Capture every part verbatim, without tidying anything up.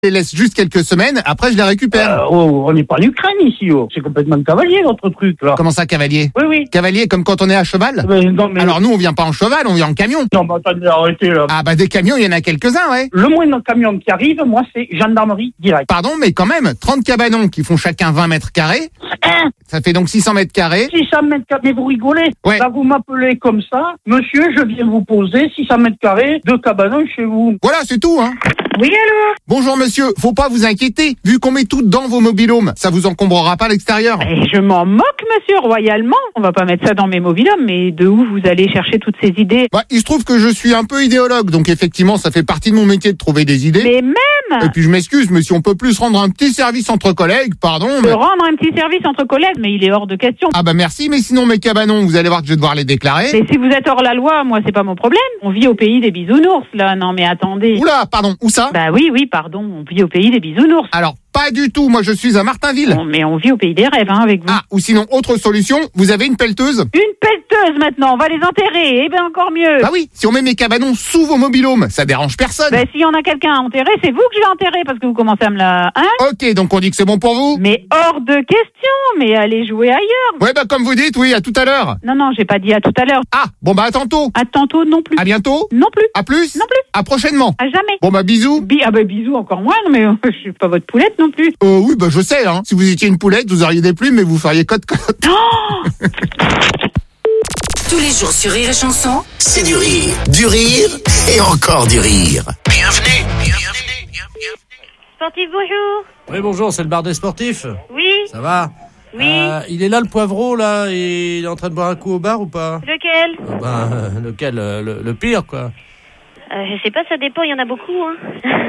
Je les laisse juste quelques semaines, après je les récupère. Euh, oh, on n'est pas en Ukraine ici, oh. C'est complètement cavalier votre truc là. Comment ça, cavalier? Oui, oui. Cavalier comme quand on est à cheval? Mais, non, mais... Alors nous, on vient pas en cheval, on vient en camion. Non, mais attendez, arrêtez là. Ah bah des camions, il y en a quelques-uns, ouais. Le moindre camion qui arrive, moi, c'est gendarmerie direct. Pardon, mais quand même, trente cabanons qui font chacun vingt mètres carrés. Hein? Ça fait donc six cents mètres carrés. six cents mètres carrés, mais vous rigolez? Ouais. Là, vous m'appelez comme ça. Monsieur, je viens vous poser six cents mètres carrés de cabanons chez vous. Voilà, c'est tout, hein. Oui, allô? Bonjour monsieur, faut pas vous inquiéter, vu qu'on met tout dans vos mobilhomes, ça vous encombrera pas l'extérieur. Et je m'en moque, monsieur, royalement. On va pas mettre ça dans mes mobilhomes, mais de où vous allez chercher toutes ces idées? Bah, il se trouve que je suis un peu idéologue, donc effectivement, ça fait partie de mon métier de trouver des idées. Mais même! Et puis je m'excuse, mais si on peut plus rendre un petit service entre collègues, pardon. De Mais... rendre un petit service entre collègues, mais il est hors de question. Ah bah merci, mais sinon mes cabanons, vous allez voir que je vais devoir les déclarer. Mais si vous êtes hors la loi, moi, c'est pas mon problème. On vit au pays des bisounours, là. Non, mais attendez. Oula, pardon, où ça? Bah oui, oui, pardon. On vit au pays des bisounours. Alors, pas du tout, moi je suis à Martinville. Bon, mais on vit au pays des rêves, hein, avec vous. Ah, ou sinon, autre solution, vous avez une pelleteuse? Une pelleteuse, maintenant. On va les enterrer. Eh ben, encore mieux. Bah oui, si on met mes cabanons sous vos mobilhomes, ça dérange personne. Bah, s'il y en a quelqu'un à enterrer, c'est vous que je vais enterrer, parce que vous commencez à me la... Hein? Ok, donc on dit que c'est bon pour vous? Mais hors de question. Mais allez jouer ailleurs. Ouais, bah comme vous dites, oui, à tout à l'heure. Non, non, j'ai pas dit à tout à l'heure. Ah, bon bah à tantôt. À tantôt, non plus. À bientôt. Non plus. À plus. Non plus. À prochainement. À jamais. Bon bah bisous. Bi- ah bah bisous encore moins, mais euh, je suis pas votre poulette non plus. Euh, oui, bah je sais, hein. Si vous étiez une poulette, vous auriez des plumes, mais vous feriez cote-cote. Oh Tous les jours sur Rire et Chanson, C'est du rire, du rire et encore du rire. Bienvenue, bienvenue, bienvenue. Sportif, bonjour. Oui, bonjour, c'est le bar des sportifs. Oui, Ça va? oui. Euh, il est là, le poivreau, là, et il est en train de boire un coup au bar ou pas? Lequel? Euh, Ben, euh, lequel? euh, le, le pire, quoi. euh, Je sais pas, ça dépend, il y en a beaucoup. Hein.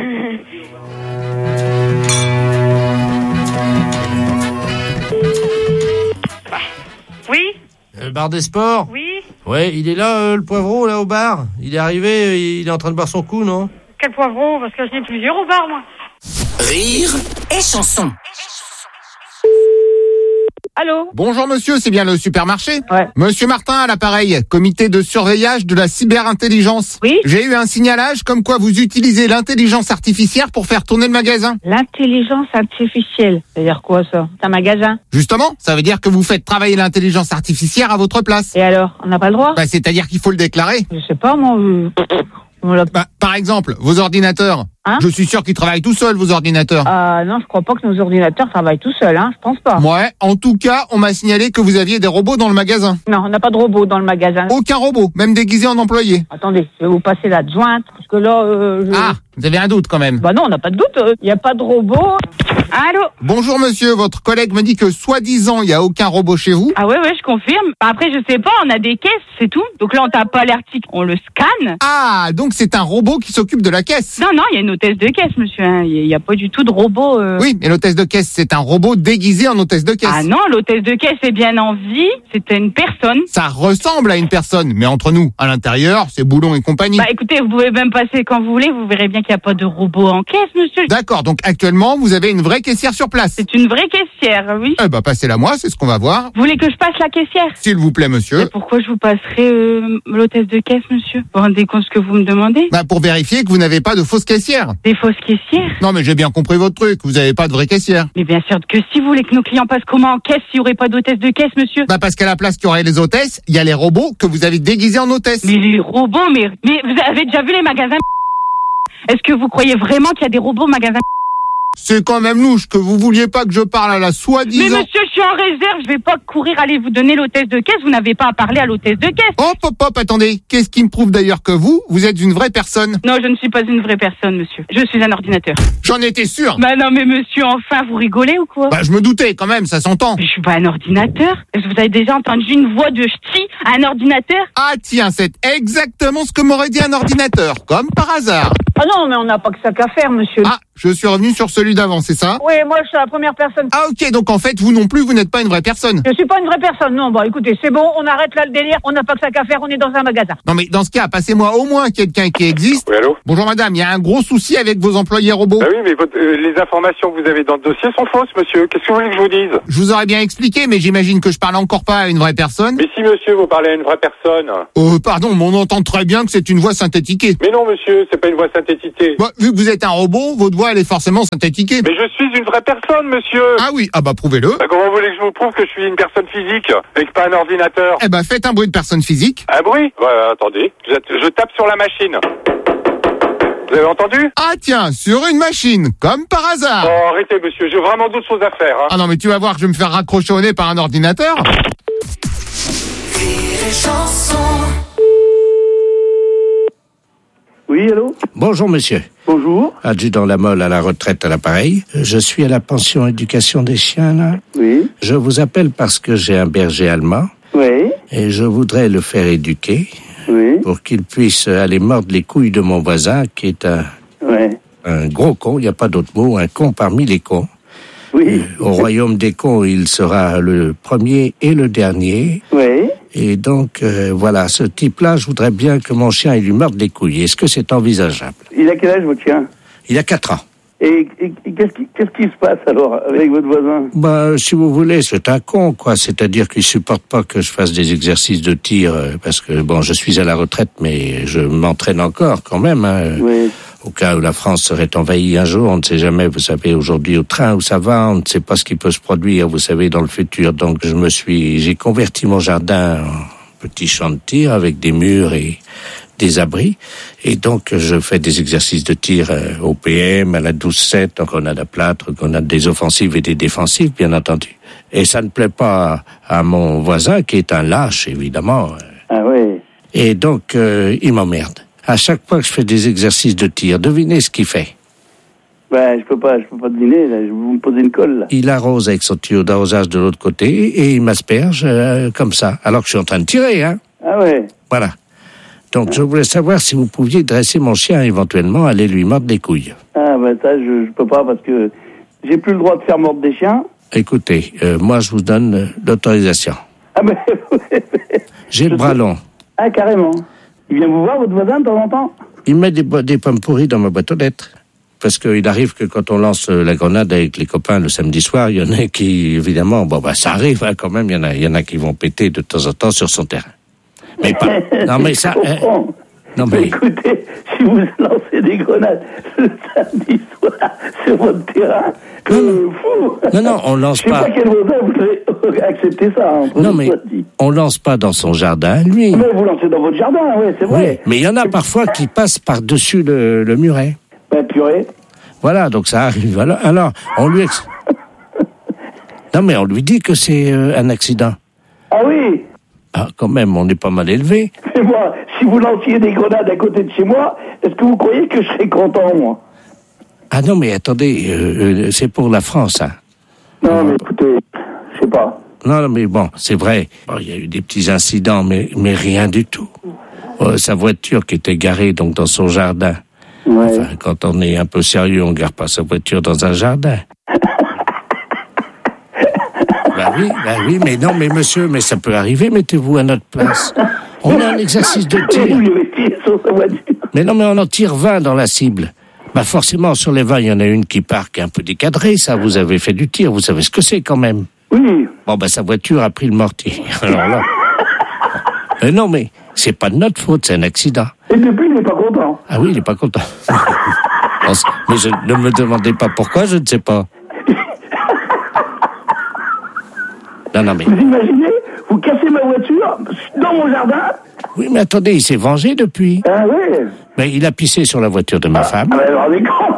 Oui, Euh, Le bar des sports? oui. Ouais, il est là, euh, le poivreau, là, au bar. Il est arrivé, euh, il est en train de boire son coup, non? Quel poivron? Parce que j'en ai plusieurs au bar, moi. Rire et Chanson. Allô? Bonjour monsieur, c'est bien le supermarché? Ouais. Monsieur Martin à l'appareil, comité de surveillage de la cyberintelligence. Oui. J'ai eu un signalage comme quoi vous utilisez l'intelligence artificielle pour faire tourner le magasin. L'intelligence artificielle. C'est-à-dire quoi, ça? C'est un magasin. Justement, ça veut dire que vous faites travailler l'intelligence artificielle à votre place. Et alors? On n'a pas le droit? Bah, c'est-à-dire qu'il faut le déclarer. Je sais pas, moi. euh, on l'a- Bah, par exemple, vos ordinateurs. Hein? Je suis sûr qu'ils travaillent tout seuls, vos ordinateurs. Ah non, je crois pas que nos ordinateurs travaillent tout seuls, hein. Je pense pas. Ouais, en tout cas, on m'a signalé que vous aviez des robots dans le magasin. Non, on n'a pas de robot dans le magasin. Aucun robot, même déguisé en employé. Attendez, je vais vous passer la jointe, parce que là, euh, je... Ah, vous avez un doute quand même. Bah non, on n'a pas de doute. Il n'y a pas de robot. Allô? Bonjour monsieur, votre collègue me dit que soi-disant, il n'y a aucun robot chez vous. Ah ouais, ouais, je confirme. Après, je sais pas, on a des caisses, c'est tout. Donc là, on tape pas l'article, on le scanne. Ah, donc c'est un robot qui s'occupe de la caisse. Non, non, il y a une hôtesse de caisse, monsieur. hein. Il n'y a pas du tout de robot. euh. Oui, mais l'hôtesse de caisse, c'est un robot déguisé en hôtesse de caisse. Ah non, l'hôtesse de caisse est bien en vie. C'était une personne. Ça ressemble à une personne, mais entre nous, à l'intérieur, c'est boulon et compagnie. Bah écoutez, vous pouvez même passer quand vous voulez, vous verrez bien qu'il n'y a pas de robot en caisse, monsieur. D'accord, donc actuellement, vous avez une vraie caissière sur place. C'est une vraie caissière, oui. Eh ben, passez-la moi, c'est ce qu'on va voir. Vous voulez que je passe la caissière? S'il vous plaît, monsieur. Et pourquoi je vous passerai euh, l'hôtesse de caisse, monsieur? Vous vous rendez compte ce que vous me demandez? Bah, pour vérifier que vous n'avez pas de fausse caissière. Des fausses caissières? Non, mais j'ai bien compris votre truc, vous n'avez pas de vraie caissière. Mais bien sûr que si vous voulez que nos clients passent comment en caisse s'il n'y aurait pas d'hôtesse de caisse, monsieur? Bah, parce qu'à la place qu'il y aurait les hôtesses, il y a les robots que vous avez déguisés en hôtesses. Mais les robots, mais, mais vous avez déjà vu les magasins? Est-ce que vous croyez vraiment qu'il y a des robots au magasin? C'est quand même louche que vous vouliez pas que je parle à la Mais soi-disant... monsieur, je suis en réserve, je vais pas courir aller vous donner l'hôtesse de caisse, vous n'avez pas à parler à l'hôtesse de caisse. Hop, hop, hop, attendez. Qu'est-ce qui me prouve d'ailleurs que vous, vous êtes une vraie personne? Non, je ne suis pas une vraie personne, monsieur. Je suis un ordinateur. J'en étais sûr. Bah non, mais monsieur, enfin, vous rigolez ou quoi? Bah, je me doutais quand même, ça s'entend. Mais je suis pas un ordinateur. Est-ce que vous avez déjà entendu une voix de ch'ti à un ordinateur? Ah tiens, c'est exactement ce que m'aurait dit un ordinateur, comme par hasard. Ah non, mais on n'a pas que ça qu'à faire, monsieur. Ah, je suis revenu sur celui d'avant, c'est ça? Oui, moi, je suis la première personne. Ah ok, donc en fait, vous non plus, vous n'êtes pas une vraie personne. Je suis pas une vraie personne, non. Bon, écoutez, c'est bon, on arrête là le délire, on n'a pas que ça qu'à faire, on est dans un magasin. Non mais dans ce cas, passez-moi au moins quelqu'un qui existe. Oui, allô? Bonjour madame, il y a un gros souci avec vos employés robots. Ah oui, mais votre, euh, les informations que vous avez dans le dossier sont fausses, monsieur. Qu'est-ce que vous voulez que je vous dise? Je vous aurais bien expliqué, mais j'imagine que je parle encore pas à une vraie personne. Mais si, monsieur, vous parlez à une vraie personne. Euh, pardon, mais on entend très bien que c'est une voix synthétiquée. Mais non, monsieur, c'est pas une voix synthétique. synthétiquée. Bon, vu que vous êtes un robot, votre voix, elle est forcément synthétiquée. Mais je suis une vraie personne, monsieur. Ah oui, ah bah prouvez-le. Bah, comment vous voulez que je vous prouve que je suis une personne physique et que pas un ordinateur? Eh ben, faites un bruit de personne physique. Un bruit? Ouais, attendez. Je, je tape sur la machine. Vous avez entendu? Ah tiens, sur une machine, comme par hasard. Oh, arrêtez, monsieur, j'ai vraiment d'autres choses à faire. Hein. Ah non, mais tu vas voir que je vais me faire raccrocher au nez par un ordinateur. Rire et chanson. Oui, allô? Bonjour, monsieur. Bonjour. Adjudant Lamolle à la retraite à l'appareil. Je suis à la pension éducation des chiens, là. Oui. Je vous appelle parce que j'ai un berger allemand. Oui. Et je voudrais le faire éduquer. Oui. Pour qu'il puisse aller mordre les couilles de mon voisin, qui est un, Oui. un gros con, il n'y a pas d'autre mot, un con parmi les cons. Oui. Au royaume des cons, il sera le premier et le dernier. Oui. Et donc, euh, voilà, ce type-là, je voudrais bien que mon chien il lui morde les couilles. Est-ce que c'est envisageable? Il a quel âge, votre chien? Il a quatre ans. Et, et, et qu'est-ce, qui, qu'est-ce qui se passe, alors, avec votre voisin? Bah, si vous voulez, c'est un con, quoi. C'est-à-dire qu'il supporte pas que je fasse des exercices de tir, euh, parce que, bon, je suis à la retraite, mais je m'entraîne encore, quand même, hein. Oui. Au cas où la France serait envahie un jour, on ne sait jamais, vous savez, aujourd'hui au train où ça va, on ne sait pas ce qui peut se produire, vous savez, dans le futur. Donc je me suis, j'ai converti mon jardin en petit champ de tir avec des murs et des abris. Et donc je fais des exercices de tir euh, au P M, à la douze sept, en grenade à plâtre, grenade des offensives et des défensives, bien entendu. Et ça ne plaît pas à mon voisin, qui est un lâche, évidemment. Ah oui. Et donc euh, il m'emmerde. À chaque fois que je fais des exercices de tir, devinez ce qu'il fait. Ben, je peux pas, je peux pas deviner, là. Vous me posez une colle, là. Il arrose avec son tuyau d'arrosage de l'autre côté et il m'asperge euh, comme ça, alors que je suis en train de tirer, hein. Ah ouais. Voilà. Donc je voulais savoir si vous pouviez dresser mon chien, éventuellement, aller lui mordre les couilles. Ah ben ça, je, je peux pas, parce que j'ai plus le droit de faire mordre des chiens. Écoutez, euh, moi je vous donne euh, l'autorisation. Ah ben, J'ai le bras long. Ah, carrément. Il vient vous voir, votre voisin, de temps en temps? Il met des, bo- des pommes pourries dans ma boîte aux lettres. Parce qu'il arrive que quand on lance euh, la grenade avec les copains le samedi soir, il y en a qui, évidemment, bon bah ça arrive hein, quand même, il y en a, il y en a qui vont péter de temps en temps sur son terrain. Mais pas. Non mais ça. Je comprends. Non mais. Écoutez, si vous lancez des grenades le samedi soir sur votre terrain, que fou. Non, non, on lance Je sais pas. pas quel voisin voudrait accepter ça. Hein, Non mais on lance pas dans son jardin, lui. Mais vous lancez dans votre jardin, oui, c'est vrai. Oui, mais il y en a parfois qui passent par-dessus le, le muret. Ben, purée. Voilà, donc ça arrive. Alors, alors on lui... Ex... Non mais on lui dit que c'est euh, un accident. Ah oui. Ah, quand même, on est pas mal élevé. Mais moi, si vous lanciez des grenades à côté de chez moi, est-ce que vous croyez que je serais content, moi? Ah non, mais attendez, euh, euh, c'est pour la France, hein. Non, mais écoutez, je sais pas. Non, non, mais bon, c'est vrai. Bon, il y a eu des petits incidents, mais, mais rien du tout. Euh, sa voiture qui était garée donc dans son jardin. Ouais. Enfin, quand on est un peu sérieux, on garde pas sa voiture dans un jardin. Bah oui, bah oui, mais non, mais monsieur, mais ça peut arriver, mettez-vous à notre place. On a un exercice de tir. Vous lui avez tiré sur sa voiture. Mais non, mais on en tire vingt dans la cible. Bah forcément, sur les vingt, il y en a une qui part, qui est un peu décadrée, ça, vous avez fait du tir, vous savez ce que c'est quand même. Oui. Bon, bah sa voiture a pris le mortier. Alors là... Euh, non, mais c'est pas de notre faute, c'est un accident. Et depuis, il n'est pas content. Ah oui, il est pas content. Mais je, ne me demandez pas pourquoi, je ne sais pas. Non, non, mais... Vous imaginez, vous cassez ma voiture dans mon jardin? Oui, mais attendez, il s'est vengé depuis. Ah oui. Mais il a pissé sur la voiture de ma femme. Ah ben alors, les comptes.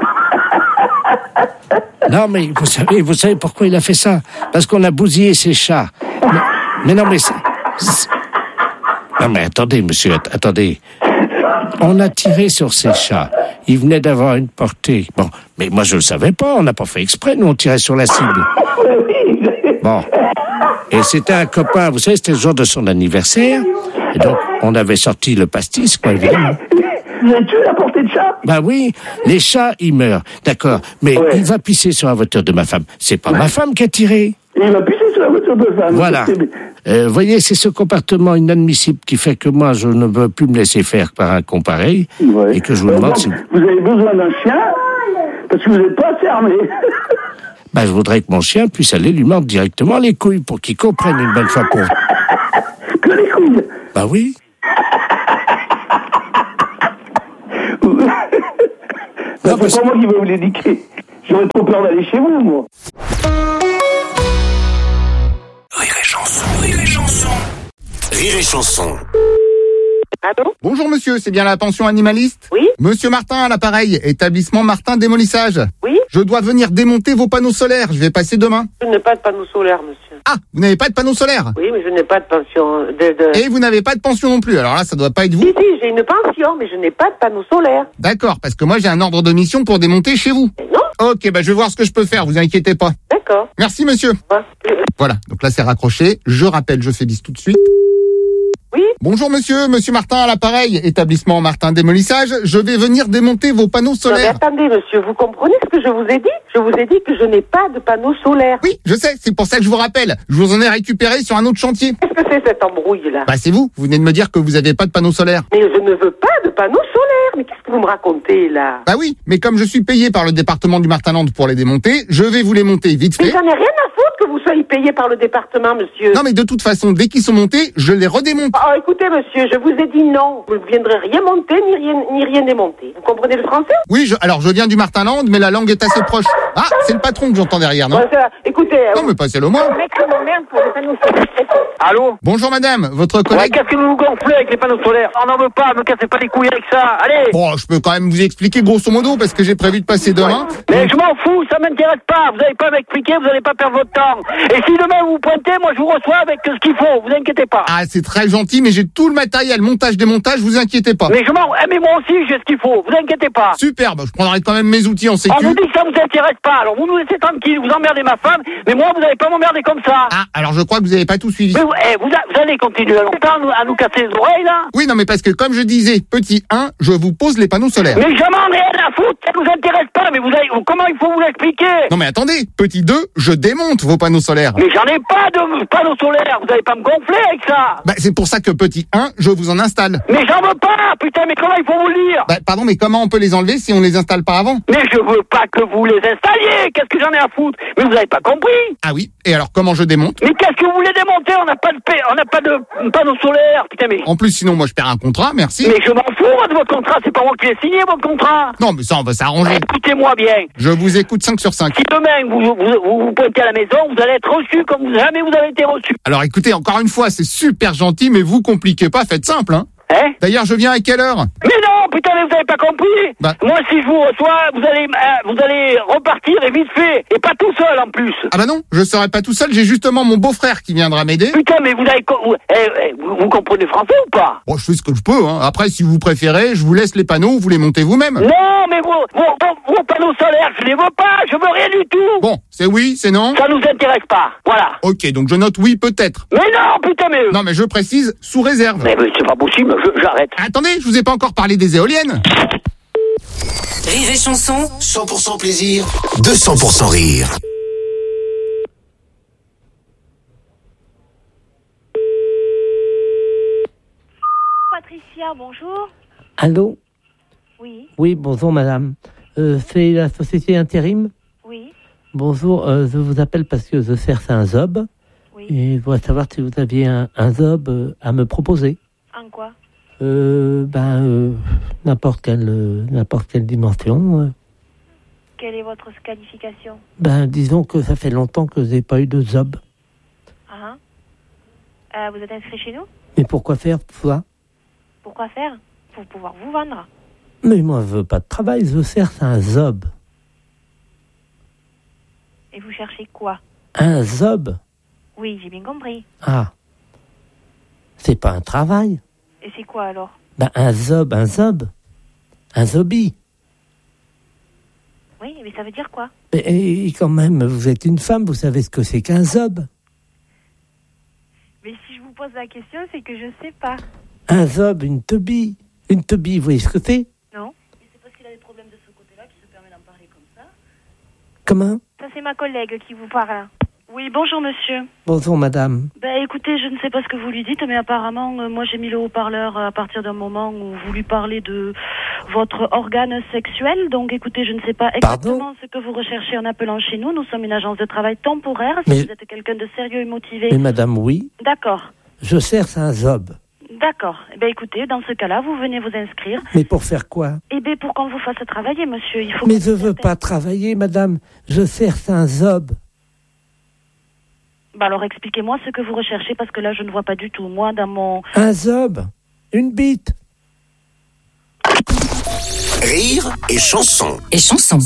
Non, mais vous savez, vous savez pourquoi il a fait ça? Parce qu'on a bousillé ses chats. Mais, mais non, mais... c'est- c'est- Non, mais attendez, monsieur, att- attendez. On a tiré sur ses chats. Il venait d'avoir une portée. Bon, mais moi, je le savais pas. On n'a pas fait exprès. Nous, on tirait sur la cible. Bon. Et c'était un copain. Vous savez, c'était le jour de son anniversaire. Et donc, on avait sorti le pastis, quoi, évidemment. Vous avez tué la portée de chat? Bah oui, les chats, ils meurent. D'accord. Mais Ouais. il va pisser sur la voiture de ma femme. C'est pas ma femme qui a tiré. Et il va pisser sur la voiture de femme. Voilà. Euh, voyez, c'est ce comportement inadmissible qui fait que moi, je ne veux plus me laisser faire par un con pareil. Ouais. Et que je vous Euh, demande donc, si... Vous avez besoin d'un chien parce que vous n'êtes pas assez armé. Bah, je voudrais que mon chien puisse aller lui mordre directement les couilles pour qu'il comprenne une bonne fois pour... Que les couilles. Bah oui. Non, c'est pas moi qui vais vous l'éduquer. J'aurais trop peur d'aller chez vous, moi. Rire et chanson, rire et chanson. Rire et chanson. Allô ? Bonjour monsieur, c'est bien la pension animaliste ? Oui. Monsieur Martin à l'appareil, établissement Martin Démolissage. Oui. Je dois venir démonter vos panneaux solaires, je vais passer demain. Je n'ai pas de panneau solaire, monsieur. Ah, vous n'avez pas de panneaux solaires ? Oui, mais je n'ai pas de pension. De, de... Et vous n'avez pas de pension non plus, alors là ça doit pas être vous. Si, si, j'ai une pension, mais je n'ai pas de panneau solaire. D'accord, parce que moi j'ai un ordre de mission pour démonter chez vous. Mais non. Ok, bah je vais voir ce que je peux faire, vous inquiétez pas. D'accord. Merci monsieur. Ouais. Voilà, donc là c'est raccroché, je rappelle, je fais bis tout de suite. Oui. Bonjour monsieur, monsieur Martin à l'appareil, établissement Martin Démolissage, je vais venir démonter vos panneaux Non, mais solaires. attendez, monsieur, vous comprenez ce que je vous ai dit ? Je vous ai dit que je n'ai pas de panneau solaire. Oui, je sais, c'est pour ça que je vous rappelle, je vous en ai récupéré sur un autre chantier. Qu'est-ce que c'est cette embrouille-là ? Bah c'est vous, vous venez de me dire que vous avez pas de panneaux solaires. Mais je ne veux pas de panneau solaire. Mais qu'est-ce que vous me racontez, là ? Bah oui, mais comme je suis payé par le département du Martin-Land pour les démonter, je vais vous les monter vite Mais fait. j'en ai rien à foutre que vous soyez payé par le département, monsieur. Non mais de toute façon, dès qu'ils sont montés, je les redémonte. Oh, écoutez, monsieur, je vous ai dit non. Vous ne viendrez rien monter, ni rien, ni rien démonter. Vous comprenez le français ? Oui, je, alors je viens du Martin-Land, mais la langue est assez proche. Ah, c'est le patron que j'entends derrière, non ? Ouais, ça, écoutez... Non mais passez-le moi. Le mec qui m'emmerde pour les panneaux solaires. Allô? Bonjour madame, votre Ouais, collègue... qu'est-ce que vous nous gonflez avec les panneaux solaires? On n'en veut pas, me cassez pas les couilles avec ça, allez! Bon, je peux quand même vous expliquer grosso modo, parce que j'ai prévu de passer demain. Mais je m'en fous, ça m'intéresse pas, vous n'allez pas m'expliquer, vous n'allez pas perdre votre temps. Et si demain vous vous pointez, moi je vous reçois avec ce qu'il faut, vous inquiétez pas. Ah, c'est très gentil, mais j'ai tout le matériel, montage, démontage, vous inquiétez pas. Mais je m'en... Eh, mais moi aussi j'ai ce qu'il faut, vous inquiétez pas. Superbe, je prendrai quand même mes outils en On sécu. vous dit que ça vous intéresse pas, alors vous nous laissez tranquille, vous emmerdez ma femme, mais moi vous n'allez pas m'emmerder comme ça. Ah, alors je crois que vous n'avez pas tout suivi. Mais vous, eh, vous, a- vous allez continuer longtemps à nous, à nous casser les oreilles là? Oui, non, mais parce que comme je disais, petit un, je vous pose les panneaux solaires. Mais je m'en ai rien à foutre, ça nous intéresse pas, mais vous allez... Comment il faut vous l'expliquer? Non mais attendez, petit deux, je démonte vos panneaux solaires. Mais j'en ai pas de panneaux solaires, vous allez pas me gonfler avec ça. Bah, c'est pour ça que petit un, je vous en installe. Mais j'en veux pas, putain, mais comment il faut vous le dire? Bah, pardon, mais comment on peut les enlever si on les installe pas avant? Mais je veux pas que vous les installiez, qu'est-ce que j'en ai à foutre? Mais vous avez pas compris? Ah oui, et alors comment je démonte? Mais qu'est-ce que vous voulez démonter? On n'a pas de paix, on n'a pas de panneaux solaires, putain, mais... En plus, sinon, moi, je perds un contrat, merci. Mais je m'en fous moi, de votre contrat, c'est pas moi qui l'ai signé, votre contrat. Non, mais ça, on va s'arranger. Écoutez-moi bien. Je vous écoute cinq sur cinq. Si demain vous vous, vous vous pointez à la maison, vous allez être reçu comme jamais vous avez été reçu. Alors écoutez, encore une fois, c'est super gentil, mais vous compliquez pas, faites simple, hein. Hein? D'ailleurs, je viens à quelle heure? Mais non, putain, mais vous avez pas compris. Bah. Moi, si je vous reçois, vous allez, euh, vous allez repartir et vite fait, et pas tout seul en plus. Ah bah non, je serai pas tout seul, j'ai justement mon beau-frère qui viendra m'aider. Putain, mais vous avez, co- vous, eh, eh, vous, vous comprenez français ou pas? Bon, je fais ce que je peux, hein. Après, si vous préférez, je vous laisse les panneaux, vous les montez vous-même. Non, mais vos, vos, vos, vos panneaux solaires, je les veux pas, je veux rien du tout. Bon, c'est oui, c'est non? Ça nous intéresse pas, voilà. Ok, donc je note oui, peut-être. Mais non, putain, mais... Non, mais je précise, sous réserve. Mais, mais c'est pas possible, je- j'arrête. Attendez, je vous ai pas encore parlé des éoliennes. Rire et chanson, cent pour cent plaisir, deux cents pour cent rire. Patricia, bonjour. Allô? Oui, Oui, bonjour madame. Euh, c'est la société Intérim? oui, Bonjour, euh, je vous appelle parce que je cherche un job. oui. Et je voudrais savoir si vous aviez un, un job euh, à me proposer. En quoi? Euh, ben, euh, n'importe quelle, euh, n'importe quelle dimension. euh. Quelle est votre qualification? Ben, disons que ça fait longtemps que j'ai pas eu de job. Ah, ah. Euh, vous êtes inscrit chez nous? Mais pourquoi faire ça? Pourquoi faire? Pour pouvoir vous vendre. Mais moi, je veux pas de travail, je cherche un job. Et vous cherchez quoi? Un job? Oui, j'ai bien compris. Ah. C'est pas un travail. Et c'est quoi alors? Ben, un job, un job. Un zombie. Oui, mais ça veut dire quoi? Et, et quand même, vous êtes une femme, vous savez ce que c'est qu'un job. Mais si je vous pose la question, c'est que je sais pas. Un zob, une teubie. Une teubie, vous voyez ce que c'est? Non? Comment? Ça, c'est ma collègue qui vous parle. Oui, bonjour monsieur. Bonjour madame. Ben écoutez, je ne sais pas ce que vous lui dites, mais apparemment, euh, moi j'ai mis le haut-parleur à partir d'un moment où vous lui parlez de votre organe sexuel. Donc écoutez, je ne sais pas exactement Pardon ce que vous recherchez en appelant chez nous. Nous sommes une agence de travail temporaire. Si Mais- vous êtes quelqu'un de sérieux et motivé. Mais madame, oui, D'accord, je cherche un job. D'accord. Eh ben écoutez, dans ce cas-là, vous venez vous inscrire. Mais pour faire quoi? Eh ben pour qu'on vous fasse travailler, monsieur. Il faut Mais je veux pas travailler, madame. Je cherche un job. Bah alors expliquez-moi ce que vous recherchez, parce que là, je ne vois pas du tout. Moi, dans mon... Un job. Une bite. Rire et chanson. Et chanson.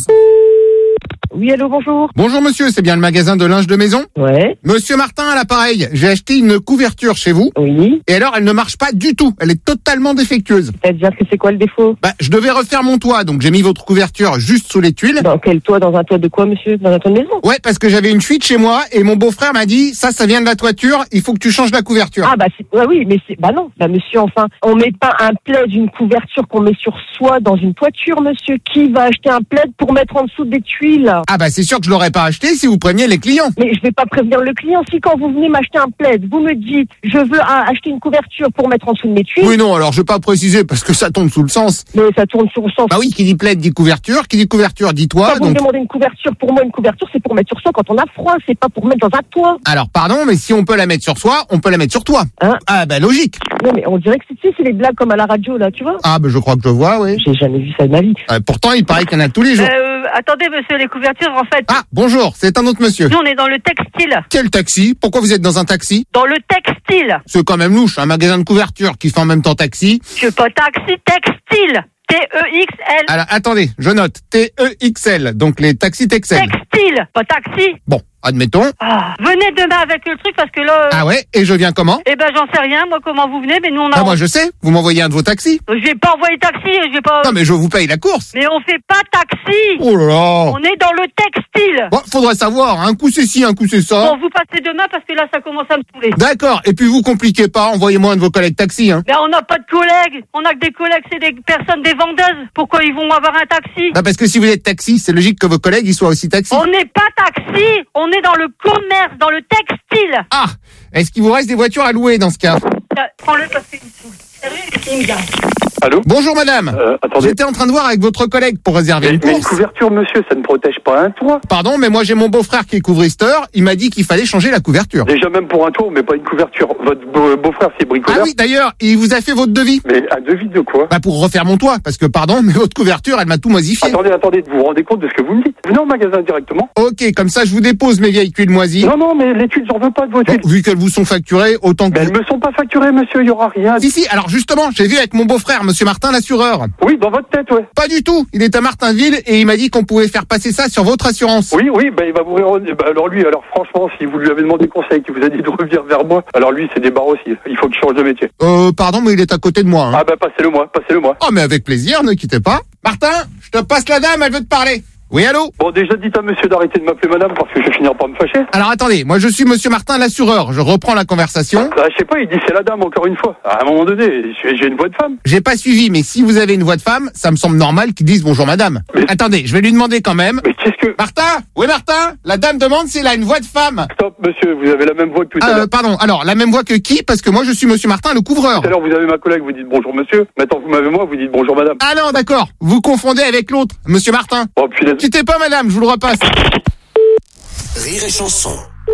Oui, allô, bonjour. Bonjour monsieur, c'est bien le magasin de linge de maison? Ouais. Monsieur Martin à l'appareil, j'ai acheté une couverture chez vous. Oui. Et alors elle ne marche pas du tout, elle est totalement défectueuse. C'est-à-dire que c'est quoi le défaut? Bah je devais refaire mon toit, donc j'ai mis votre couverture juste sous les tuiles. Dans quel toit? Dans un toit de quoi, monsieur? Dans un toit de maison? Ouais, parce que j'avais une fuite chez moi et mon beau-frère m'a dit ça, ça vient de la toiture, il faut que tu changes la couverture. Ah bah c'est... Ouais, oui, mais c'est... Bah non, bah monsieur, enfin, on met pas un plaid, une couverture qu'on met sur soi dans une toiture, monsieur. Qui va acheter un plaid pour mettre en dessous des tuiles? Ah bah c'est sûr que je l'aurais pas acheté si vous préveniez les clients. Mais je vais pas prévenir le client. Si quand vous venez m'acheter un plaid, vous me dites je veux un, acheter une couverture pour mettre en dessous de mes tuiles. Oui non, alors je vais pas préciser parce que ça tombe sous le sens. Mais ça tourne sur le sens. Bah oui, qui dit plaid dit couverture, qui dit couverture dit toit. Quand vous donc... me demandez une couverture, pour moi une couverture c'est pour mettre sur soi quand on a froid, c'est pas pour mettre dans un toit. Alors pardon, mais si on peut la mettre sur soi, on peut la mettre sur toi. Hein? Ah bah logique. Non mais on dirait que c'est, tu sais, c'est les blagues comme à la radio là, tu vois. Ah bah je crois que je vois, oui. J'ai jamais vu ça de ma vie. Euh, pourtant il paraît qu'il y en a tous les jours. Euh, attendez, monsieur, les couvertures, en fait. Ah bonjour, c'est un autre monsieur. Nous, on est dans le textile. Quel taxi? Pourquoi vous êtes dans un taxi? Dans le textile. C'est quand même louche, un magasin de couverture qui fait en même temps taxi. Je suis pas taxi, textile. T E X L. Alors attendez, je note T E X L, donc les taxis Texel. Textile, pas taxi. Bon, admettons. Ah, venez demain avec le truc parce que là... Euh... Ah ouais, et je viens comment? Eh ben j'en sais rien, moi comment vous venez, mais nous on a... Ah moi je sais, vous m'envoyez un de vos taxis. Je vais pas envoyer taxi, je vais pas... Non mais je vous paye la course. Mais on fait pas taxi. Oh là là. On est dans le textile. Bon, faudrait savoir, un coup c'est ci, un coup c'est ça. Bon, vous passez demain parce que là ça commence à me saouler. D'accord, et puis vous compliquez pas, envoyez-moi un de vos collègues taxis. Hein. Ben on n'a pas de collègues, on a que des collègues, c'est des personnes, des vendeuses. Pourquoi ils vont avoir un taxi? Bah parce que si vous êtes taxi, c'est logique que vos collègues ils soient aussi taxis. On n'est pas taxi, on est dans le commerce, dans le textile. Ah, est-ce qu'il vous reste des voitures à louer dans ce cas? Prends-le parce qu'il me saoule. Sérieux, il me garde. Allô? Bonjour madame. Euh, attendez. J'étais en train de voir avec votre collègue pour réserver mais, une mais course. une couverture, monsieur, ça ne protège pas un toit. Pardon, mais moi j'ai mon beau-frère qui est couvristeur. Il m'a dit qu'il fallait changer la couverture. Déjà même pour un toit, mais pas une couverture. Votre beau- beau-frère, c'est bricoleur. Ah oui, d'ailleurs, il vous a fait votre devis. Mais un devis de quoi? Bah pour refaire mon toit, parce que pardon, mais votre couverture, elle m'a tout moisifié. Attendez, attendez, vous vous rendez compte de ce que vous me dites? Venez au magasin directement. Ok, comme ça je vous dépose mes vieilles tuiles moisies. Non, non, mais les tuiles, j'en veux pas de vos tuiles. Bon, vu qu'elles vous sont facturées, autant que... Mais elles me sont pas facturées, monsieur, il y aura rien. Si, si, alors justement, j'ai vu avec mon beau-frère, monsieur Martin, l'assureur. Oui, dans votre tête, ouais. Pas du tout, il est à Martinville et il m'a dit qu'on pouvait faire passer ça sur votre assurance. Oui, oui, bah, il va vous ré- bah, alors lui, alors franchement, si vous lui avez demandé conseil, qu'il vous a dit de revenir vers moi, alors lui, c'est des barres aussi. Il faut qu'il change de métier. Euh, pardon, mais il est à côté de moi. Hein. Ah bah, passez-le moi, passez-le moi. Oh, mais avec plaisir, ne quittez pas. Martin, je te passe la dame, elle veut te parler. Oui, allô? Bon, déjà, dites à monsieur d'arrêter de m'appeler madame parce que je vais finir par me fâcher. Alors attendez, moi je suis monsieur Martin, l'assureur. Je reprends la conversation. Bah, je sais pas, il dit c'est la dame encore une fois. À un moment donné, j'ai j'ai une voix de femme. J'ai pas suivi, mais si vous avez une voix de femme, ça me semble normal qu'ils disent bonjour madame. Mais... Attendez, je vais lui demander quand même. Mais qu'est-ce que... Martin? Oui, Martin? La dame demande si elle a une voix de femme. Stop, monsieur, vous avez la même voix que tout à Euh, l'heure. pardon, alors, la même voix que qui? Parce que moi je suis monsieur Martin, le couvreur. Tout à l'heure, vous avez ma collègue, vous dites bonjour monsieur. Maintenant, vous m'avez moi, vous dites bonjour madame. Ah non, d'accord. Vous confondez avec l'autre, monsieur Martin. Oh, punaise. Quittez pas madame, je vous le repasse. Rire et chanson.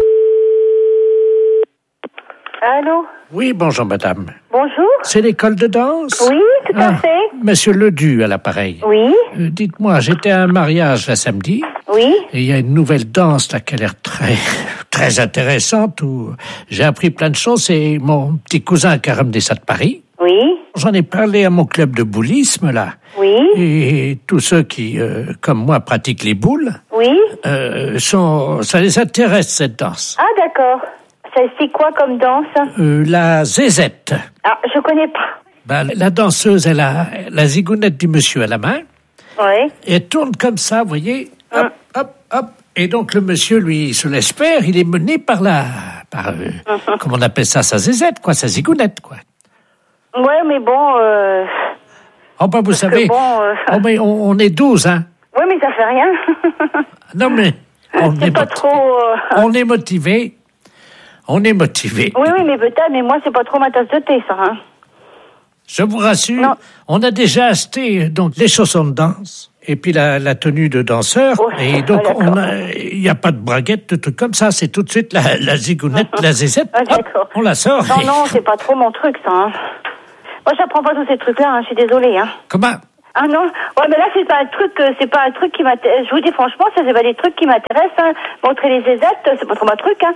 Allô? Oui, bonjour madame. Bonjour? C'est l'école de danse? Oui, tout à Ah, fait. Monsieur Ledu à l'appareil. Oui? Euh, dites-moi, j'étais à un mariage là samedi. Oui? Et il y a une nouvelle danse là qui a l'air très, très intéressante où j'ai appris plein de choses. C'est mon petit cousin qui a ramené ça de Paris. Oui? J'en ai parlé à mon club de boulisme là. Oui? Et tous ceux qui, euh, comme moi, pratiquent les boules, Oui? euh, sont, ça les intéresse cette danse. Ah, d'accord. Ça, c'est quoi comme danse? Euh, la zézette. Ah, je connais pas. Ben, la danseuse, elle a la zigounette du monsieur à la main. Oui? Et elle tourne comme ça, vous voyez. Hop, hop, hop. Et donc le monsieur, lui, il se laisse faire. Il est mené par la... Par, euh, Uh-huh. comment on appelle ça? Sa zézette, quoi. Sa zigounette, quoi. Ouais, mais bon, euh... Oh, ben, vous Parce que savez... bon, euh, oh, mais on, on est douze, hein. ouais, mais ça fait rien. Non, mais... On C'est est, pas motivé. trop... euh, on est motivé. On est motivé. Oui, oui, mais peut-être, mais moi, c'est pas trop ma tasse de thé, ça, hein. Je vous rassure, Non. on a déjà acheté donc les chaussons de danse et puis la, la tenue de danseur. Ouais, Et donc, ah, on a, il n'y a pas de braguette, de trucs comme ça. C'est tout de suite la, la zigounette, la zézette. Ah, Hop, on la sort. Non, non, c'est pas trop mon truc, ça. Hein. Moi, j'apprends pas tous ces trucs-là, hein, je suis désolée. Hein. Comment? Ah non, ouais, mais là, c'est pas un truc, euh, c'est pas un truc qui m'intéresse. Je vous dis franchement, ça, c'est pas des trucs qui m'intéressent. Hein. Montrer les zézettes, c'est pas trop mon truc. Hein.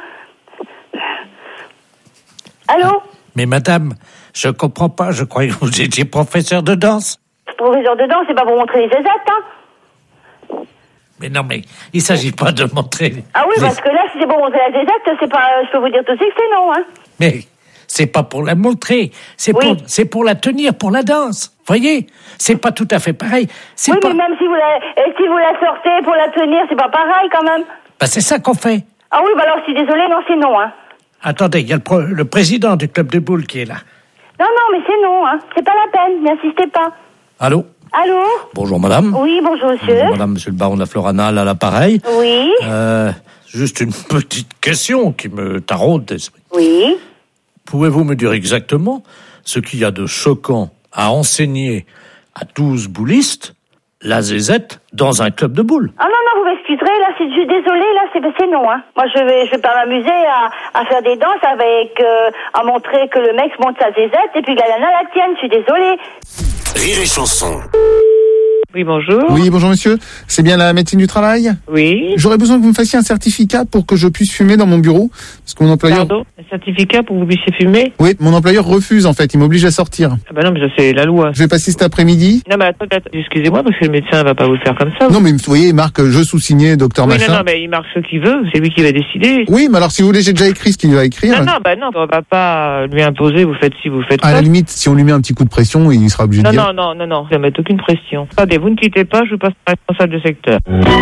Allô? Mais madame, je comprends pas. Je croyais que vous étiez professeur de danse. Professeur de danse, c'est pas pour montrer les zézettes, hein. Mais non, mais il s'agit pas de montrer. Ah oui, les... parce que là, si c'est pour montrer la zézette, c'est pas, je peux vous dire tout de suite que c'est non, hein. Mais c'est pas pour la montrer, c'est oui. pour, c'est pour la tenir, pour la danse. Voyez, c'est pas tout à fait pareil. C'est oui, pas... mais même si vous la, et si vous la sortez pour la tenir, c'est pas pareil quand même. Bah c'est ça qu'on fait. Ah oui, bah alors je suis désolée, non, c'est non, hein. Attendez, il y a le, pro- le président du club de boules qui est là. Non, non, mais c'est non, hein. C'est pas la peine, n'insistez pas. Allô? Allô? Bonjour madame. Oui, bonjour monsieur. Bonjour, madame, monsieur le baron de la Floranale à l'appareil. Oui. Euh, juste une petite question qui me taraude l'esprit. Oui. Pouvez-vous me dire exactement ce qu'il y a de choquant à enseigner à douze boulistes la zézette dans un club de boules? Ah non, non, vous m'excuserez, là, c'est, je suis désolée, là, c'est, c'est non, hein. Moi, je vais, je vais pas m'amuser à, à faire des danses avec, euh, à montrer que le mec monte sa zézette et puis que la nana la tienne, je suis désolée. Rire et chanson. Oui, bonjour. Oui, bonjour monsieur. C'est bien la médecine du travail? Oui. J'aurais besoin que vous me fassiez un certificat pour que je puisse fumer dans mon bureau. Parce que mon employeur... Pardon? Un certificat pour que vous puissiez fumer? Oui, mon employeur refuse en fait, il m'oblige à sortir. Ah bah non, mais ça c'est la loi. Je vais passer cet après-midi. Non mais attendez, attendez, excusez-moi parce que le médecin va pas vous le faire comme ça. Non mais vous voyez, il marque je sous-signé docteur Oui, machin. non, non, mais il marque ce qu'il veut, c'est lui qui va décider. Oui, mais alors si vous voulez, j'ai déjà écrit ce qu'il va écrire. Non, non, bah non, on va pas lui imposer, vous faites ci, vous faites ça. À la limite, si on lui met un petit coup de pression, il sera obligé Non, de dire. non, non, non, non, ne mettre aucune pression. Attendez, vous ne quittez pas, je vous passe à la responsable de secteur.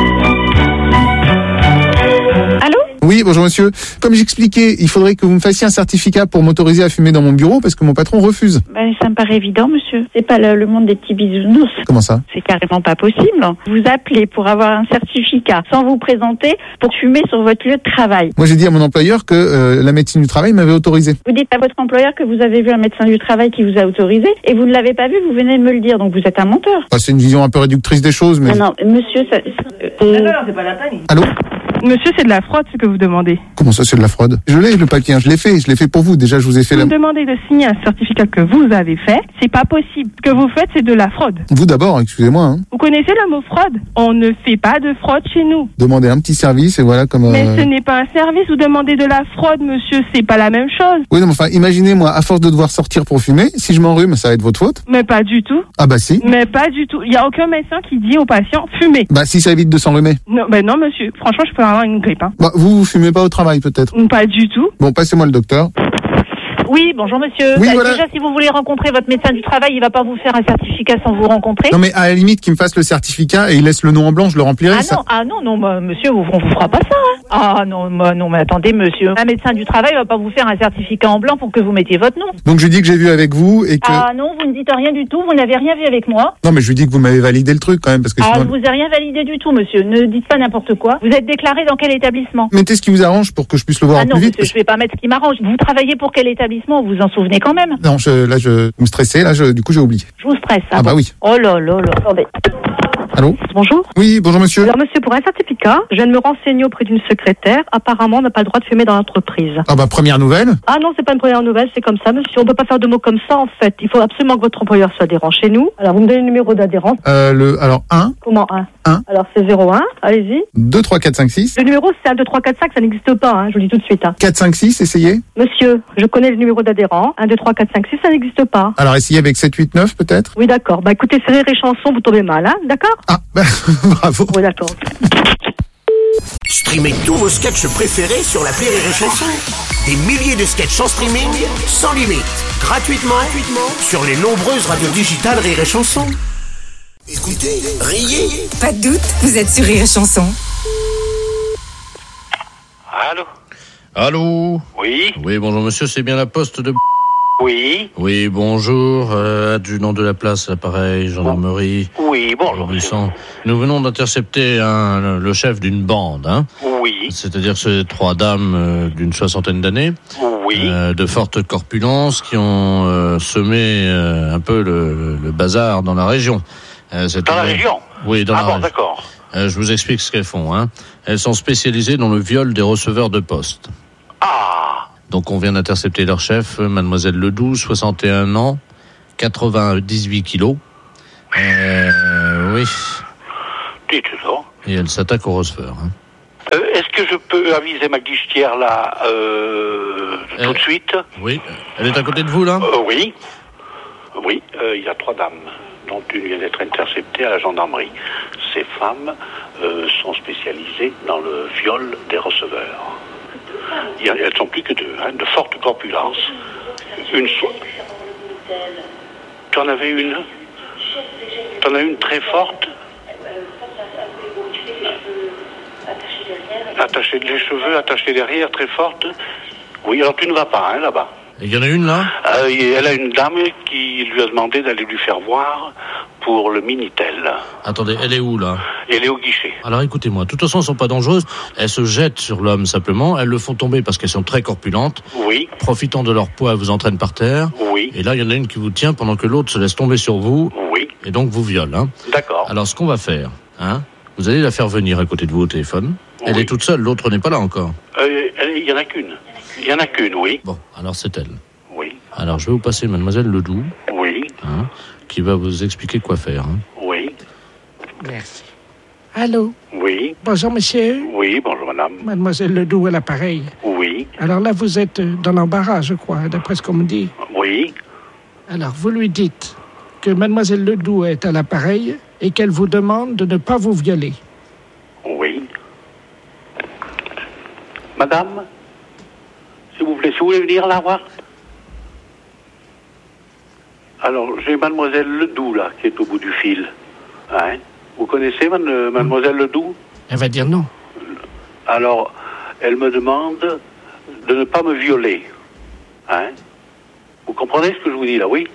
Allô? Oui, bonjour monsieur. Comme j'expliquais, il faudrait que vous me fassiez un certificat pour m'autoriser à fumer dans mon bureau parce que mon patron refuse. Ben, ça me paraît évident, monsieur. C'est pas le, le monde des petits bisounours. Comment ça? C'est carrément pas possible. Vous appelez pour avoir un certificat sans vous présenter pour fumer sur votre lieu de travail. Moi, j'ai dit à mon employeur que euh, la médecine du travail m'avait autorisé. Vous dites à votre employeur que vous avez vu un médecin du travail qui vous a autorisé et vous ne l'avez pas vu, vous venez de me le dire. Donc vous êtes un menteur. Enfin, c'est une vision un peu réductrice des choses, mais... Non, non, monsieur, ça... Non, non, non, c'est pas la peine. Allô? Monsieur, c'est de la fraude ce que vous demandez. Comment ça, c'est de la fraude? Je l'ai, le papier, hein, je l'ai fait, je l'ai fait pour vous. Déjà, je vous ai fait vous la... me demandez de signer un certificat que vous avez fait, c'est pas possible. Ce que vous faites, c'est de la fraude. Vous d'abord, excusez-moi. Hein. Vous connaissez le mot fraude? On ne fait pas de fraude chez nous. Demandez un petit service et voilà comme... Euh... Mais ce n'est pas un service, vous demandez de la fraude, monsieur, c'est pas la même chose. Oui, non, mais enfin, imaginez-moi, à force de devoir sortir pour fumer, si je m'enrhume, ça va être votre faute? Mais pas du tout. Ah bah si. Mais pas du tout. Il n'y a aucun médecin qui dit aux patients, fumez. Bah si ça évite de s'enrhumer. Non, ben non, monsieur. Franchement, je peux avoir une grippe. Hein. Bah vous, vous fumez pas au travail peut-être? Pas du tout. Bon, passez-moi le docteur. Oui, bonjour monsieur. Oui, Bah, voilà. Déjà, si vous voulez rencontrer votre médecin du travail, il va pas vous faire un certificat sans vous rencontrer. Non mais à la limite qu'il me fasse le certificat et il laisse le nom en blanc, je le remplirai. Ah ça... non, ah non, non, bah, monsieur, on vous fera pas ça. Hein. Ah non, bah, non, mais attendez, monsieur. Un médecin du travail va pas vous faire un certificat en blanc pour que vous mettiez votre nom. Donc je lui dis que j'ai vu avec vous et que... Ah non, vous ne dites rien du tout, vous n'avez rien vu avec moi. Non mais je lui dis que vous m'avez validé le truc quand même parce que Ah, sinon... je vous ai rien validé du tout, monsieur. Ne dites pas n'importe quoi. Vous êtes déclaré dans quel établissement? Mettez ce qui vous arrange pour que je puisse le voir Ah au non, plus vite. monsieur, je vais pas mettre ce qui m'arrange. Vous travaillez pour quel établissement? Vous vous en souvenez quand même? Non, je, là je vous me stressez, là je, du coup j'ai oublié. Je vous stresse. Ah bah bon. oui. Oh là là là. Attendez. Allô? Bonjour. Oui, bonjour monsieur. Alors monsieur, pour un certificat, je viens de me renseigner auprès d'une secrétaire. Apparemment, on n'a pas le droit de fumer dans l'entreprise. Ah bah première nouvelle. Ah non, c'est pas une première nouvelle, c'est comme ça, monsieur. On peut pas faire de mots comme ça, en fait. Il faut absolument que votre employeur soit adhérent chez nous. Alors, vous me donnez le numéro d'adhérence. Euh, le, alors un, Comment un un, Alors, c'est zéro un, allez-y. deux, trois, quatre, cinq, six. Le numéro, c'est un, deux, trois, quatre, cinq, ça n'existe pas, hein, je vous le dis tout de suite. Hein. quatre, cinq, six, essayez. Monsieur, je connais le numéro d'adhérent. un, deux, trois, quatre, cinq, six, ça n'existe pas. Alors essayez avec sept, huit, neuf peut-être. Oui, d'accord. Bah écoutez, c'est rire et chanson, vous tombez mal, hein, d'accord? Ah, bah, bravo. Oui, d'accord. Streamez tous vos sketchs préférés sur l'appli Rire et Chanson. Des milliers de sketchs en streaming, sans limite, gratuitement, gratuitement sur les nombreuses radios digitales Rire et Chanson. Écoutez, riez. Pas de doute, vous êtes sur Rire et Chanson. Allô? Allô? Oui? Oui, bonjour monsieur, c'est bien la poste de... Oui? Oui, bonjour, euh, adjudant de la place, l'appareil, gendarmerie. Oui, bonjour. Buisson. Nous venons d'intercepter un, le, le chef d'une bande, hein. Oui. C'est-à-dire ces trois dames euh, d'une soixantaine d'années. Oui. Euh, de forte corpulence qui ont euh, semé euh, un peu le, le bazar dans la région. Euh, cette Dans la année- région? Oui, dans Ah la bon, région. d'accord. Euh, je vous explique ce qu'elles font. Hein. Elles sont spécialisées dans le viol des receveurs de poste. Ah. Donc on vient d'intercepter leur chef, mademoiselle Ledoux, soixante et un ans, quatre-vingt-dix-huit kilos. Euh, oui. Dites donc. Et elle s'attaque au receveur. Hein. Euh, Est-ce que je peux aviser ma guichetière là euh, tout Euh. de suite? Oui. Elle est à côté de vous, là? Euh, Oui. Oui, euh, il y a trois dames, dont une vient d'être interceptée à la gendarmerie. Ces femmes euh, sont spécialisées dans le viol des receveurs. Il y a- elles sont plus que deux, hein, de forte corpulence. Une so... Tu en avais une? Tu en as une très forte? Attachée les cheveux, attachée derrière, très forte? Oui, alors tu ne vas pas, hein, là-bas. Il y en a une, là? Euh, et elle a une dame qui lui a demandé d'aller lui faire voir pour le Minitel. Attendez, elle est où, là? Elle est au guichet. Alors écoutez-moi, de toute façon, elles sont pas dangereuses. Elles se jettent sur l'homme, simplement. Elles le font tomber parce qu'elles sont très corpulentes. Oui. Profitant de leur poids, elles vous entraînent par terre. Oui. Et là, il y en a une qui vous tient pendant que l'autre se laisse tomber sur vous. Oui. Et donc vous viole, hein. D'accord. Alors, ce qu'on va faire, hein, vous allez la faire venir à côté de vous au téléphone. Elle Oui. est toute seule, l'autre n'est pas là encore. Euh, elle- Il y en a qu'une. Il y en a qu'une, oui. Bon, alors c'est elle. Oui. Alors, je vais vous passer mademoiselle Ledoux, Oui. hein, qui va vous expliquer quoi faire. Hein. Oui. Merci. Allô? Oui. Bonjour, monsieur. Oui, bonjour madame. Mademoiselle Ledoux à l'appareil. Oui. Alors là, vous êtes euh, dans l'embarras, je crois, d'après ce qu'on me dit. Oui. Alors, vous lui dites que Mademoiselle Ledoux est à l'appareil et qu'elle vous demande de ne pas vous violer. Oui. Madame, s'il vous plaît, si vous voulez venir la voir. Alors, j'ai mademoiselle Ledoux, là, qui est au bout du fil. Hein? Vous connaissez mad- mademoiselle Ledoux? Elle va dire non. Alors, elle me demande de ne pas me violer. Hein? Vous comprenez ce que je vous dis, là, oui?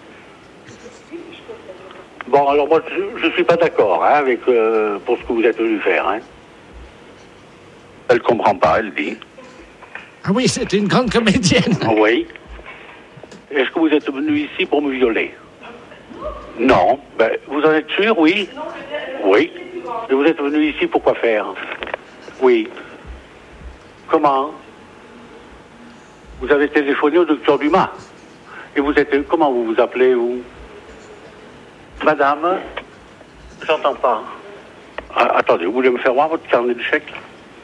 Bon, alors moi, je ne suis pas d'accord hein, avec euh, pour ce que vous êtes venu faire. Hein? Elle comprend pas, elle dit. Ah oui, c'est une grande comédienne. Oui. Est-ce que vous êtes venu ici pour me violer? Non. Ben, vous en êtes sûr, oui? Oui. Et vous êtes venu ici pour quoi faire? Oui. Comment? Vous avez téléphoné au docteur Dumas. Et vous êtes... Comment vous vous appelez, vous? Madame? J'entends pas. Ah, attendez, vous voulez me faire voir votre carnet de chèques?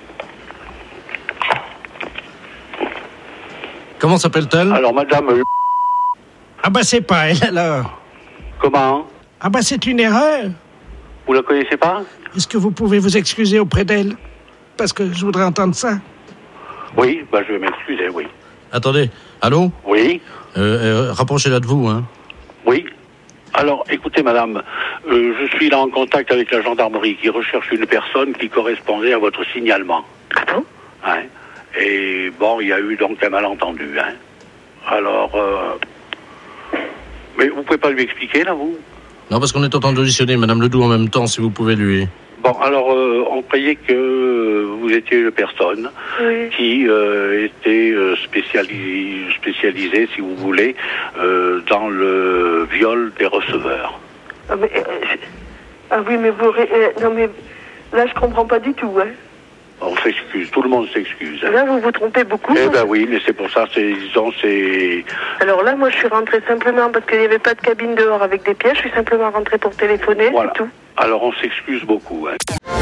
Comment s'appelle-t-elle? Alors, madame... euh, Ah bah c'est pas elle alors. Comment? Ah bah c'est une erreur. Vous la connaissez pas? Est-ce que vous pouvez vous excuser auprès d'elle? Parce que je voudrais entendre ça. Oui, bah je vais m'excuser, oui. Attendez, allô? Oui. Euh, euh, rapprochez-la de vous, hein. Oui. Alors, écoutez, madame, euh, je suis là en contact avec la gendarmerie qui recherche une personne qui correspondait à votre signalement. Hein? Et bon, il y a eu donc un malentendu, hein. Alors, euh... mais vous pouvez pas lui expliquer, là, vous? Non, parce qu'on est en train d'auditionner Madame Ledoux en même temps, si vous pouvez lui... Bon, alors, euh, on croyait que vous étiez une personne Oui. qui euh, était euh, spécialisée, spécialisée, si vous voulez, euh, dans le viol des receveurs. Ah, mais, euh, je- ah oui, mais vous... ré- euh, non, mais là, je comprends pas du tout, hein. On s'excuse, tout le monde s'excuse. Là, vous vous trompez beaucoup. Eh ben oui, mais c'est pour ça, c'est, disons, c'est... Alors là, moi, je suis rentrée simplement parce qu'il n'y avait pas de cabine dehors avec des pièges. Je suis simplement rentrée pour téléphoner, Voilà. c'est tout. Alors on s'excuse beaucoup, hein.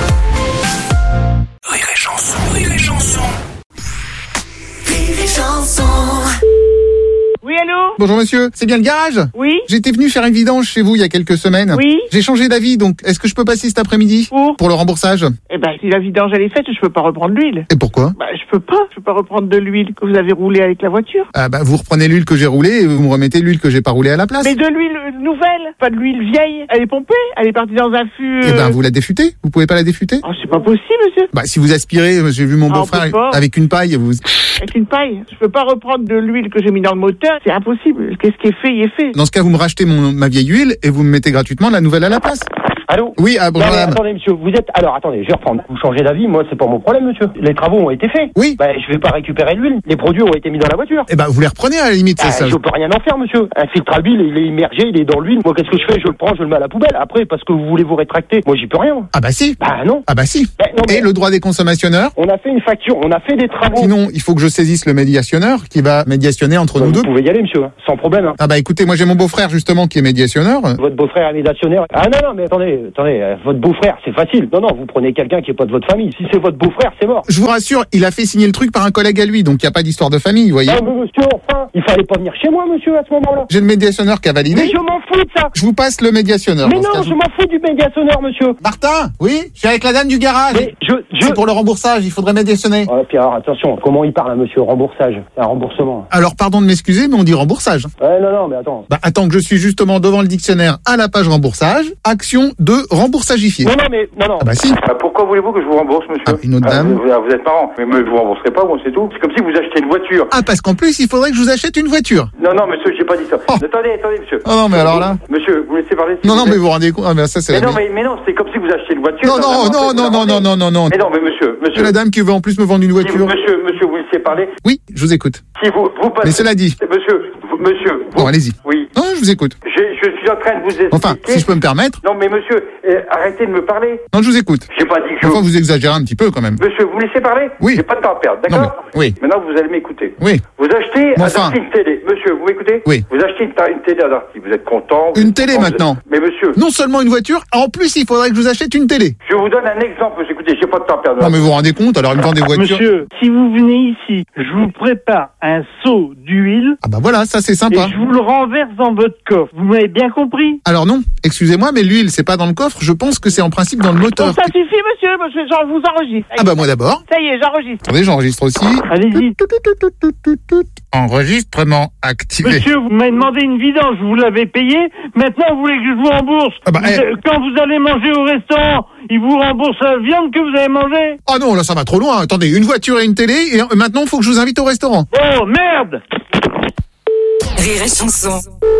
Rire et chanson, rire et chanson. Rire et chanson. Oui, allô? Bonjour monsieur, c'est bien le garage? Oui. J'étais venu faire une vidange chez vous il y a quelques semaines. Oui. J'ai changé d'avis, donc est-ce que je peux passer cet après-midi? Pour? Pour le remboursage. Eh ben, si la vidange elle est faite, je peux pas reprendre l'huile. Et pourquoi? Bah, je peux pas. Je peux pas reprendre de l'huile que vous avez roulée avec la voiture. Ah bah vous reprenez l'huile que j'ai roulée et vous me remettez l'huile que j'ai pas roulée à la place. Mais de l'huile euh, nouvelle, pas de l'huile vieille. Elle est pompée. Elle est partie dans un fût. Eh euh, ben vous la défutez? Vous pouvez pas la défuter? Oh, c'est pas possible, monsieur. Bah si vous aspirez, j'ai vu mon Ah, on beau-frère peut pas. avec une paille, vous... Avec une paille. Je peux pas reprendre de l'huile que j'ai mis dans le moteur. C'est impossible. Qu'est-ce qui est fait, il est fait. Dans ce cas, vous me rachetez mon, ma vieille huile et vous me mettez gratuitement la nouvelle à la place. Allô? Oui, ah, bonjour, Non, mais madame. attendez, monsieur, vous êtes... Alors, attendez, je vais reprendre. Vous changez d'avis, moi, c'est pas mon problème, monsieur. Les travaux ont été faits. Oui. Ben, je vais pas récupérer l'huile. Les produits ont été mis dans la voiture. Eh ben, vous les reprenez à la limite, c'est Ah, ça. je peux rien en faire, monsieur. Un filtre à huile, il est immergé, il est dans l'huile. Moi, qu'est-ce que je fais? Je le prends, je le mets à la poubelle. Après, parce que vous voulez vous rétracter. Moi, j'y peux rien. Moi. Ah bah si. Bah non. Ah bah si. Ben, non, mais Et le droit des consommateurs? on a fait une facture, on a fait des travaux. Sinon, il faut que je saisisse le médiationneur qui va médiationner entre Ben, nous vous deux. pouvez y aller, monsieur, sans problème. Hein. Ah bah écoutez, moi j'ai mon beau-frère justement qui est médiationneur. Votre beau-frère est médiationnaire. Ah non, non, mais attendez, attendez, euh, votre beau-frère, c'est facile. Non, non, vous prenez quelqu'un qui est pas de votre famille. Si c'est votre beau-frère, c'est mort. Je vous rassure, il a fait signer le truc par un collègue à lui, donc il n'y a pas d'histoire de famille, vous voyez. Ah, mais monsieur, enfin, il fallait pas venir chez moi, monsieur, à ce moment-là. J'ai le médiationneur qui a validé. Mais je m'en fous de ça. Je vous passe le médiationneur. Mais dans ce non, cas, je m'en fous du médiationnaire, monsieur. Martin, oui, je suis avec la dame du garage. Mais je, je... C'est pour le remboursage, il faudrait médiationner. Ah, puis alors, attention, comment il parle, hein, monsieur? Remboursage. C'est un remboursement. Alors pardon de m'excuser, mais on dit remboursage. Ouais, non, non, mais attends. Bah attends que je suis justement devant le dictionnaire à la page remboursage, action de remboursagifier. Non, non, mais, non, non. Ah bah si. Ah, pourquoi voulez-vous que je vous rembourse, monsieur? Ah, une autre Ah, dame. vous, vous êtes marrant. Mais me- vous rembourserez pas, moi, c'est tout. C'est comme si vous achetiez une voiture. Ah parce qu'en plus il faudrait que je vous achète une voiture. Non, non, monsieur, j'ai pas dit ça. Attendez, attendez, monsieur. Oh non mais alors là. Monsieur, vous laissez parler. s'il Non vous non plaît. mais vous vous rendez compte. Ah mais ça c'est Mais la non, vie. mais, mais non, c'est comme si vous achetiez une voiture. Non dans un non marché, non vous non la non vendez. non non non non. Mais non, mais monsieur, C'est monsieur. la dame qui veut en plus me vendre une Si vous- voiture. monsieur, monsieur, vous laissez parler. Oui, je vous écoute. Si vous, vous passez. Mais cela dit. Monsieur, vous- monsieur. vous- Bon allez-y. Oui. Non je vous écoute. Je, je suis en train de vous expliquer. Enfin, si je peux me permettre. Non, mais monsieur, euh, arrêtez de me parler. Non je vous écoute. J'ai pas dit que je. Enfin vous exagérez un petit peu quand même. Monsieur, vous me laissez parler? Oui. J'ai pas de temps à perdre, Non, d'accord? mais- oui. Maintenant, vous allez m'écouter. Oui. Vous achetez Mais un enfin. article télé. Monsieur, vous m'écoutez? Oui. Vous achetez une, ta- une télé à l'article. Vous êtes content? vous Une êtes télé content, vous maintenant. êtes- Mais monsieur, Non seulement une voiture, en plus il faudrait que je vous achète une télé. je vous donne un exemple. Monsieur, écoutez, j'ai pas de temps à perdre. Non mais vous vous rendez compte, alors il me vend des voitures. Monsieur, si vous venez ici, je vous prépare un seau d'huile Ah bah voilà, ça c'est et sympa. je vous le renverse dans votre coffre. Vous m'avez bien compris? Alors non, excusez-moi, mais l'huile c'est pas dans le coffre, je pense que c'est en principe dans le Bon, moteur. ça suffit, monsieur, parce que j'en vous enregistre. Ah bah moi d'abord. Ça y est, j'enregistre. Attendez, j'enregistre aussi. Allez-y. Enregistrement activé. Monsieur, vous m'avez demandé une vidange, vous l'avez payé. Maintenant, vous voulez que je vous rembourse. Ah bah, Vous- eh. Quand vous allez manger au restaurant, ils vous remboursent la viande que vous avez mangée. Ah non, là ça va trop loin. Attendez, une voiture et une télé, et euh, maintenant il faut que je vous invite au restaurant. Oh, merde! Rire et chanson.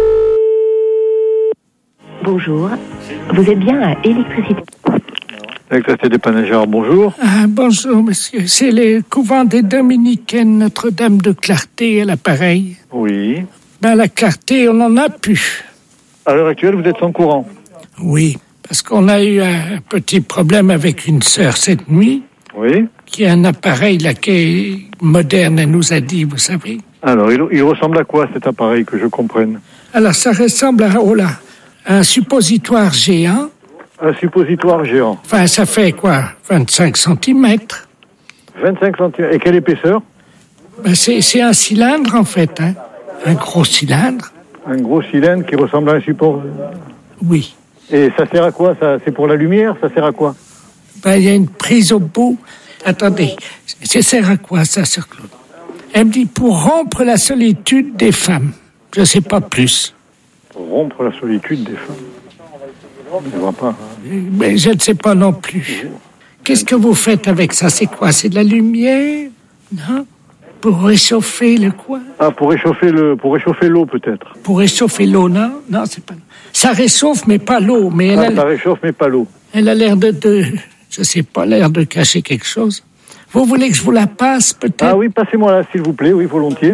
Bonjour, vous êtes bien à Électricité. Électricité des Panagères, bonjour. Ah, bonjour, monsieur. C'est le couvent des Dominicaines Notre-Dame de Clarté à l'appareil. Oui. Ben, la Clarté, on n'en a plus. À l'heure actuelle, vous êtes sans courant. Oui, parce qu'on a eu un petit problème avec une sœur cette nuit, Oui. qui a un appareil là qui est moderne, elle nous a dit, vous savez. Alors, il, il ressemble à quoi cet appareil, que je comprenne? Alors, ça ressemble à, oh là, un suppositoire géant. Un suppositoire géant. Enfin, ça fait quoi, vingt-cinq centimètres. vingt-cinq centimètres. Et quelle épaisseur? Ben, c'est, c'est un cylindre, en fait, hein. Un gros cylindre. Un gros cylindre qui ressemble à un support. Oui. Et ça sert à quoi ça? C'est pour la lumière? Ça sert à quoi? Ben, il y a une prise au bout. Attendez, ça sert à quoi, ça, sœur Claude? Elle me dit, pour rompre la solitude des femmes. Je sais pas plus. Pour rompre la solitude des femmes. Je ne vois pas. Mais je ne sais pas non plus. Qu'est-ce que vous faites avec ça? C'est quoi? C'est de la lumière? Non? Pour réchauffer le quoi? Ah, pour réchauffer le, pour réchauffer l'eau peut-être. Pour réchauffer l'eau, non? Non, c'est pas... Ça réchauffe, mais pas l'eau. Mais elle Ah, a, ça réchauffe mais pas l'eau. elle a l'air de, de... Je sais pas, l'air de cacher quelque chose. Vous voulez que je vous la passe, peut-être? Ah oui, passez-moi là, s'il vous plaît. Oui, volontiers.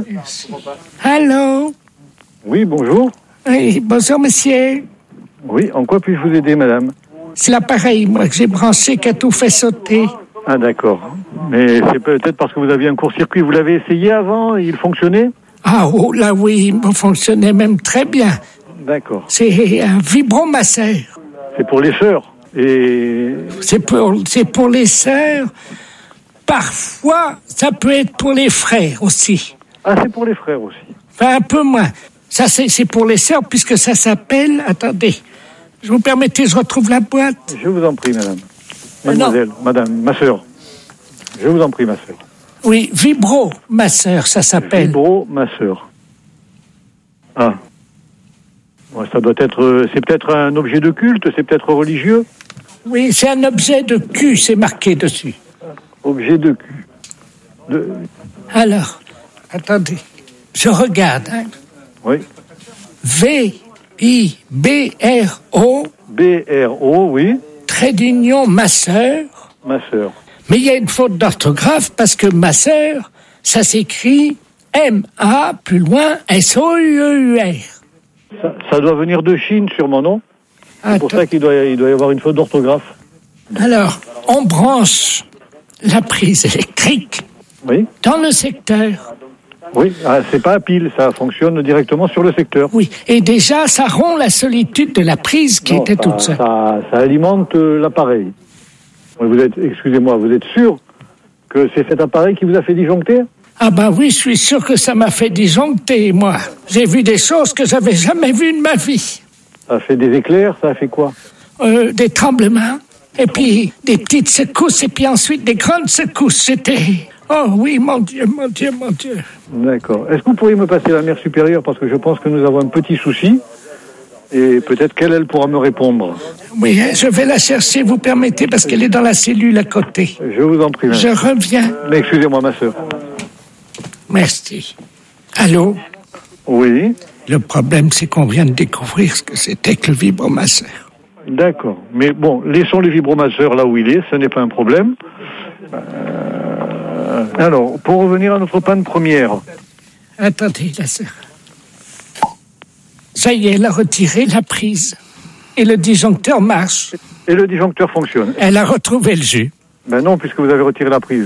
Allô? Oui, bonjour. Oui, bonjour, monsieur. Oui, en quoi puis-je vous aider, madame? C'est l'appareil, moi, que j'ai branché, qui a tout fait sauter. Ah, d'accord. Mais c'est peut-être parce que vous aviez un court-circuit. Vous l'avez essayé avant et il fonctionnait? Ah, oh, là, oui, il fonctionnait même très bien. D'accord. C'est un vibromasseur. C'est pour les sœurs. Et... C'est pour, c'est pour les sœurs. Parfois, ça peut être pour les frères aussi. Ah, c'est pour les frères aussi. Enfin, un peu moins. Ça, c'est, c'est pour les sœurs, puisque ça s'appelle... Attendez, je vous permettez, je retrouve la boîte. Je vous en prie, madame. Ah, Mademoiselle, madame, ma sœur. Je vous en prie, ma sœur. Oui, vibromasseur, ça s'appelle. Vibromasseur. Ah. Ouais, ça doit être... euh, C'est peut-être un objet de culte, c'est peut-être religieux. Oui, c'est un objet de cul, c'est marqué dessus. Objet de cul. De... Alors, attendez, je regarde. Hein. Oui. V I B R O. B R O, oui. Trait d'union ma sœur. Ma sœur. Mais il y a une faute d'orthographe parce que ma sœur, ça s'écrit M A, plus loin, S O U E U R. Ça, ça doit venir de Chine, sûrement, non? C'est pour ça qu'il doit, il doit y avoir une faute d'orthographe. Alors, on branche la prise électrique oui. dans le secteur. Oui, ah, c'est pas à pile, ça fonctionne directement sur le secteur. Oui, et déjà, ça rompt la solitude de la prise qui non, était ça, toute seule. Ça, ça alimente euh, l'appareil. Vous êtes, excusez-moi, vous êtes sûr que c'est cet appareil qui vous a fait disjoncter? Ah bah oui, je suis sûr que ça m'a fait disjoncter, moi. J'ai vu des choses que j'avais jamais vues de ma vie. Ça a fait des éclairs, ça a fait quoi? euh, Des tremblements, et puis des petites secousses, et puis ensuite des grandes secousses. C'était... Oh oui, mon Dieu, mon Dieu, mon Dieu. D'accord. Est-ce que vous pourriez me passer la mère supérieure, parce que je pense que nous avons un petit souci, et peut-être qu'elle, elle pourra me répondre. Oui, je vais la chercher, vous permettez, parce qu'elle est dans la cellule à côté. Je vous en prie. Je reviens. Mais excusez-moi, ma sœur. Merci. Allô? Oui. Le problème, c'est qu'on vient de découvrir ce que c'était que le vibromasseur. D'accord. Mais bon, laissons le vibromasseur là où il est, ce n'est pas un problème. Euh... Alors, pour revenir à notre panne première. Attendez, la sœur. Ça y est, elle a retiré la prise. Et le disjoncteur marche. Et le disjoncteur fonctionne. Elle a retrouvé le jus. Ben non, puisque vous avez retiré la prise.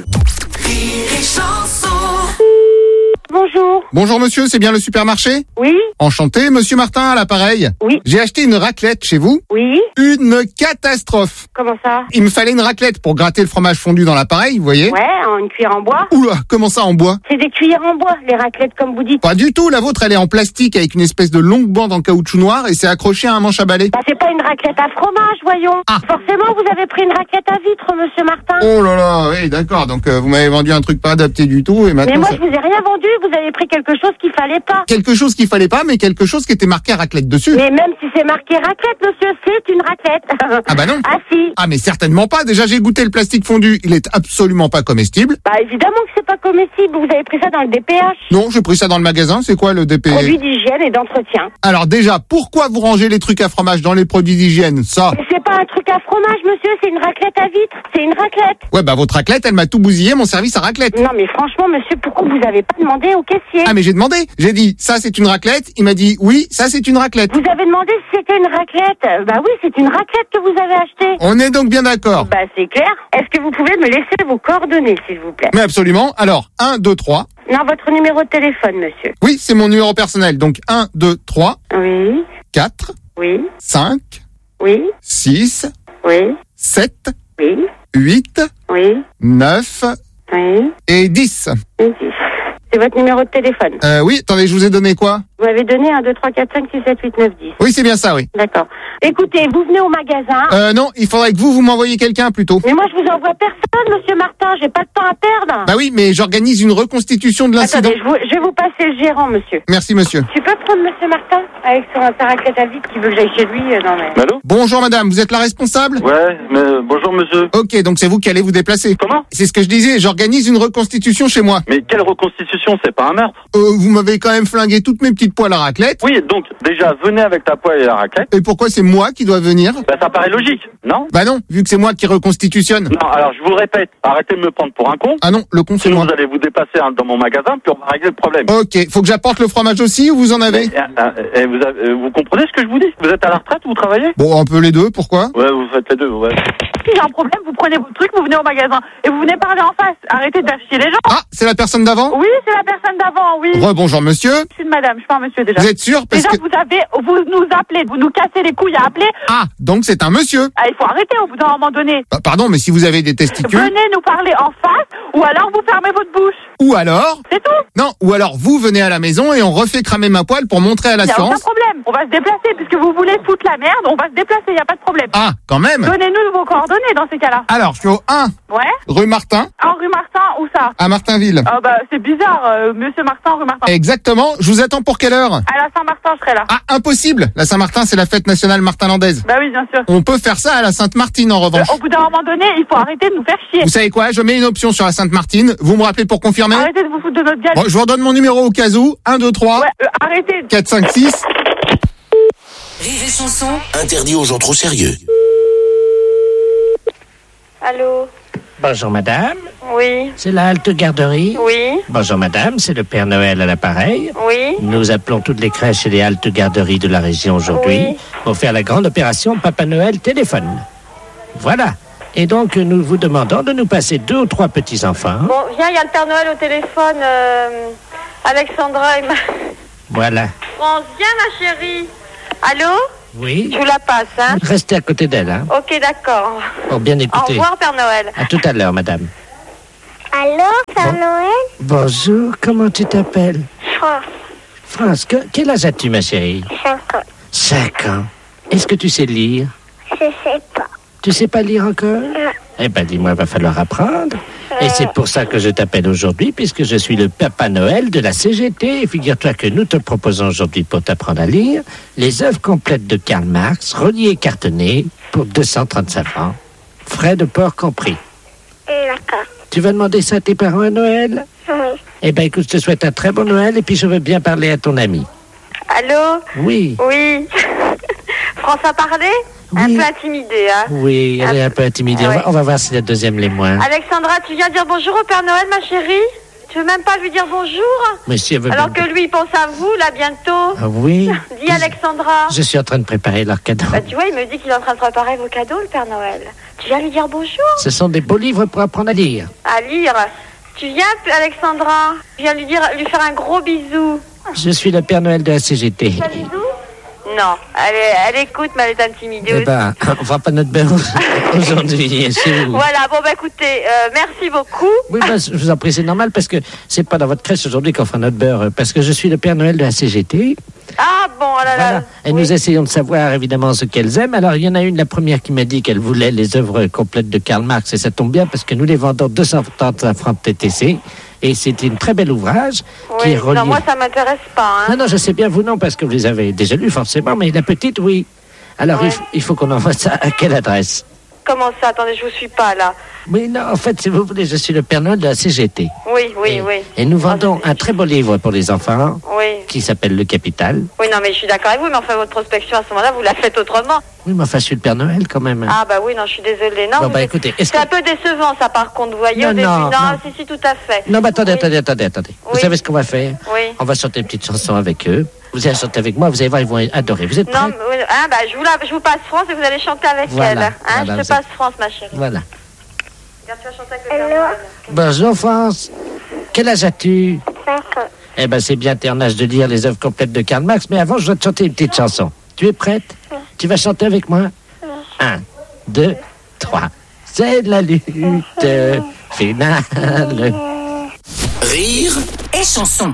Bonjour. Bonjour monsieur, c'est bien le supermarché? Oui. Enchanté, monsieur Martin à l'appareil. Oui. J'ai acheté une raclette chez vous. Oui. Une catastrophe. Comment ça? Il me fallait une raclette pour gratter le fromage fondu dans l'appareil, vous voyez? Ouais, en une cuillère en bois. Oula, comment ça en bois? C'est des cuillères en bois, les raclettes comme vous dites. Pas du tout, la vôtre elle est en plastique avec une espèce de longue bande en caoutchouc noir et c'est accroché à un manche à balai. Bah c'est pas une raclette à fromage, voyons. Ah. Forcément, vous avez pris une raclette à vitre, monsieur Martin. Oh là là, oui d'accord, donc euh, vous m'avez vendu un truc pas adapté du tout et maintenant... Mais moi ça... je vous ai rien vendu, vous avez pris quelque chose qu'il fallait pas. Quelque chose qu'il fallait pas, mais quelque chose qui était marqué à raclette dessus. Mais même si c'est marqué raclette, monsieur, c'est une raclette. Ah bah non. Ah si. Ah mais certainement pas, déjà j'ai goûté le plastique fondu, il est absolument pas comestible. Bah évidemment que c'est pas comestible, vous avez pris ça dans le D P H. Non, j'ai pris ça dans le magasin, c'est quoi le D P H? Produits d'hygiène et d'entretien. Alors déjà, pourquoi vous rangez les trucs à fromage dans les produits d'hygiène, ça? Mais c'est pas un truc à fromage, monsieur, c'est une raclette à vitre, c'est une raclette. Ouais bah votre raclette, elle m'a tout bousillé mon service à raclette. Non mais franchement, monsieur, pourquoi vous avez pas demandé au caissier? Ah mais j'ai demandé, j'ai dit ça c'est une raclette, il m'a dit oui, ça c'est une raclette. Vous avez demandé si c'était une raclette? Bah oui, c'est une raclette que vous avez achetée. On est donc bien d'accord. Bah c'est clair. Est-ce que vous pouvez me laisser vos coordonnées, s'il vous plaît? Mais absolument. Alors, un, deux, trois. Non, votre numéro de téléphone, monsieur. Oui, c'est mon numéro personnel. Donc, un, deux, trois. Oui. quatre. Oui. cinq. Oui. six. Oui. sept. Oui. huit. Oui. neuf. Oui. Et dix. Et dix. C'est votre numéro de téléphone. Euh, oui, attendez, je vous ai donné quoi? Vous m'avez donné un, deux, trois, quatre, cinq, six, sept, huit, neuf, dix. Oui, c'est bien ça, oui. D'accord. Écoutez, vous venez au magasin. Euh, non, il faudrait que vous, vous m'envoyiez quelqu'un plutôt. Mais moi, je vous envoie personne, monsieur Martin. J'ai pas de temps à perdre. Bah oui, mais j'organise une reconstitution de l'incident. Attendez, je, vous, je vais vous passer le gérant, monsieur. Merci, monsieur. Tu peux prendre monsieur Martin avec son sa raclette à vide qui veut que j'aille chez lui euh, non, mais... Allô? Bonjour, madame. Vous êtes la responsable? Ouais, mais euh, bonjour, monsieur. Ok, donc c'est vous qui allez vous déplacer. Comment? C'est ce que je disais. J'organise une reconstitution chez moi. Mais quelle reconstitution? C'est pas un meurtre? Euh, vous m'avez quand même flingué toutes mes petites poêles à raclette. Oui, donc, déjà, venez avec ta poêle et la raclette. Et pourquoi c'est moi qui dois venir? Bah, ça paraît logique, non? Bah non, vu que c'est moi qui reconstitutionne. Non, alors, je vous le répète, arrêtez de me prendre pour un con. Ah non, le con c'est Sinon, moi. vous allez vous dépasser hein, dans mon magasin, puis on va régler le problème. Ok, faut que j'apporte le fromage aussi ou vous en avez? Et, et, et vous, avez, vous comprenez ce que je vous dis? Vous êtes à la retraite ou vous travaillez? Bon, un peu les deux, pourquoi? Ouais, vous faites les deux, ouais. Si j'ai un problème, vous prenez vos trucs, vous venez au magasin et vous venez parler en face. Arrêtez de faire chier les gens. Ah, c'est la personne d'avant? Oui, c'est la personne d'avant, oui. Rebonjour monsieur. Je suis une madame, je suis pas un monsieur déjà. Vous êtes sûr? Parce déjà, que... vous avez, vous nous appelez, vous nous cassez les couilles à appeler. Ah, donc c'est un monsieur. Ah, il faut arrêter au bout d'un moment donné. Bah, pardon, mais si vous avez des testicules... Venez nous parler en face ou alors vous fermez votre bouche. Ou alors... C'est tout. Non, ou alors vous venez à la maison et on refait cramer ma poêle pour montrer à Il n'y a l'assurance. aucun problème. On va se déplacer puisque vous voulez foutre la merde. On va se déplacer, il n'y a pas de problème. Ah, quand même. Donnez-nous vos coordonnées dans ces cas-là. Alors, je suis au un. Ouais. Rue Martin. En rue Martin, où ça? À Martinville. Ah bah c'est bizarre, euh, monsieur Martin, rue Martin. Exactement. Je vous attends pour quelle heure? À la Saint-Martin, je serai là. Ah, impossible. La Saint-Martin, c'est la fête nationale martinlandaise. Bah oui, bien sûr. On peut faire ça à la Sainte-Martine en revanche. Euh, au bout d'un moment donné, il faut arrêter de nous faire chier. Vous savez quoi? Je mets une option sur la Sainte-Martine. Vous me rappelez pour confirmer? Arrêtez de vous foutre de notre gueule. Bon, je vous redonne mon numéro au cas où. un, deux, trois. Ouais, euh, arrêtez. quatre, cinq, six. Rire et chanson. Interdit aux gens trop sérieux. Allô? Bonjour madame, Oui. c'est la halte garderie. Oui. Bonjour madame, c'est le Père Noël à l'appareil. Oui. Nous appelons toutes les crèches et les haltes garderies de la région aujourd'hui Oui. pour faire la grande opération Papa Noël téléphone. Voilà. Et donc nous vous demandons de nous passer deux ou trois petits-enfants. Bon, viens, il y a le Père Noël au téléphone. euh, Alexandra et ma... Voilà. France, viens ma chérie. Allô? Oui. Je vous la passe, hein? Restez à côté d'elle, hein, Ok, d'accord. pour bien Au écouter. revoir, Père Noël. À tout à l'heure, madame. Allô, Père Noël? Bonjour, comment tu t'appelles? France, France, que- quel âge as-tu, ma chérie? cinq ans. Cinq ans. Est-ce que tu sais lire? Je sais pas. Tu sais pas lire encore? Non. Eh ben, dis-moi, va falloir apprendre. Et c'est pour ça que je t'appelle aujourd'hui, puisque je suis le Papa Noël de la C G T. Et figure-toi que nous te proposons aujourd'hui, pour t'apprendre à lire, les œuvres complètes de Karl Marx, reliées et cartonnées, pour deux cent trente-cinq francs. Frais de port compris. D'accord. Tu vas demander ça à tes parents à Noël? Oui. Eh ben, écoute, je te souhaite un très bon Noël, et puis je veux bien parler à ton ami. Allô? Oui. Oui. France a parlé? Un peu intimidée, hein? Oui, elle est un peu intimidée. On, Ouais. va, on va voir si la deuxième l'est moins. Alexandra, tu viens dire bonjour au Père Noël, ma chérie? Tu veux même pas lui dire bonjour? Mais si elle veut Alors bien- que lui, il pense à vous, là, bientôt. Ah oui? Dis Alexandra. Je suis en train de préparer leur cadeau. Bah, tu vois, il me dit qu'il est en train de préparer vos cadeaux, le Père Noël. Tu viens lui dire bonjour? Ce sont des beaux livres pour apprendre à lire. À lire. Tu viens, Alexandra? Tu viens lui dire, lui faire un gros bisou. Je suis le Père Noël de la C G T. Un bisou? Non, elle, est- elle écoute, mais elle est intimidée Eh aussi. ben, on fera pas notre beurre aujourd'hui. c'est vous. Voilà, bon, bah écoutez, euh, merci beaucoup. Oui, ben, je vous en prie, c'est normal parce que c'est pas dans votre crèche aujourd'hui qu'on fera notre beurre. Parce que je suis le Père Noël de la C G T. Ah bon, oh là là. Voilà. Et nous essayons de savoir évidemment ce qu'elles aiment. Alors, il y en a une, la première, qui m'a dit qu'elle voulait les œuvres complètes de Karl Marx. Et ça tombe bien parce que nous les vendons deux cent trente francs de T T C. Et c'est un très bel ouvrage qui Oui, est relié. non, moi ça m'intéresse pas. Hein. Non, non, je sais bien, vous non, parce que vous les avez déjà lus forcément, mais la petite, oui. Alors, il, f- il faut qu'on envoie ça à quelle adresse? Comment ça? Attendez, je vous suis pas là. Oui, non, en fait, si vous voulez, je suis le Père Noël de la C G T. Oui, oui, oui. Et nous vendons un très beau livre pour les enfants Oui. qui s'appelle Le Capital. Oui, non, mais je suis d'accord avec vous, mais enfin, votre prospection à ce moment-là, vous la faites autrement. Oui, mais enfin, je suis le Père Noël quand même. Ah, bah oui, non, je suis désolée. Non, Bon, vous bah, êtes- écoutez, est-ce c'est un peu décevant, ça, par contre, vous voyez, Non, au début. non, Non, non. si, si, tout à fait. Non, mais attendez, attendez, attendez, attendez. Vous Oui. savez ce qu'on va faire? Oui. On va chanter une petite chanson avec eux. Vous allez chanter avec moi, vous allez voir, ils vont adorer. Vous êtes prêts? Non, mais, hein, bah, je vous, la, je vous passe France et vous allez chanter avec Voilà, elle. Hein, voilà, je vous te passe France, ma chérie. Voilà. Regarde, tu vas chanter avec le Père Noël. Bonjour, France. Quel âge as-tu? Cinq ans. Eh ben, c'est bien, t'es en âge de lire les œuvres complètes de Karl Marx, mais avant, je dois te chanter une petite chanson. Tu es prête? Tu vas chanter avec moi? Un, deux, trois. C'est la lutte finale. Rire et chanson.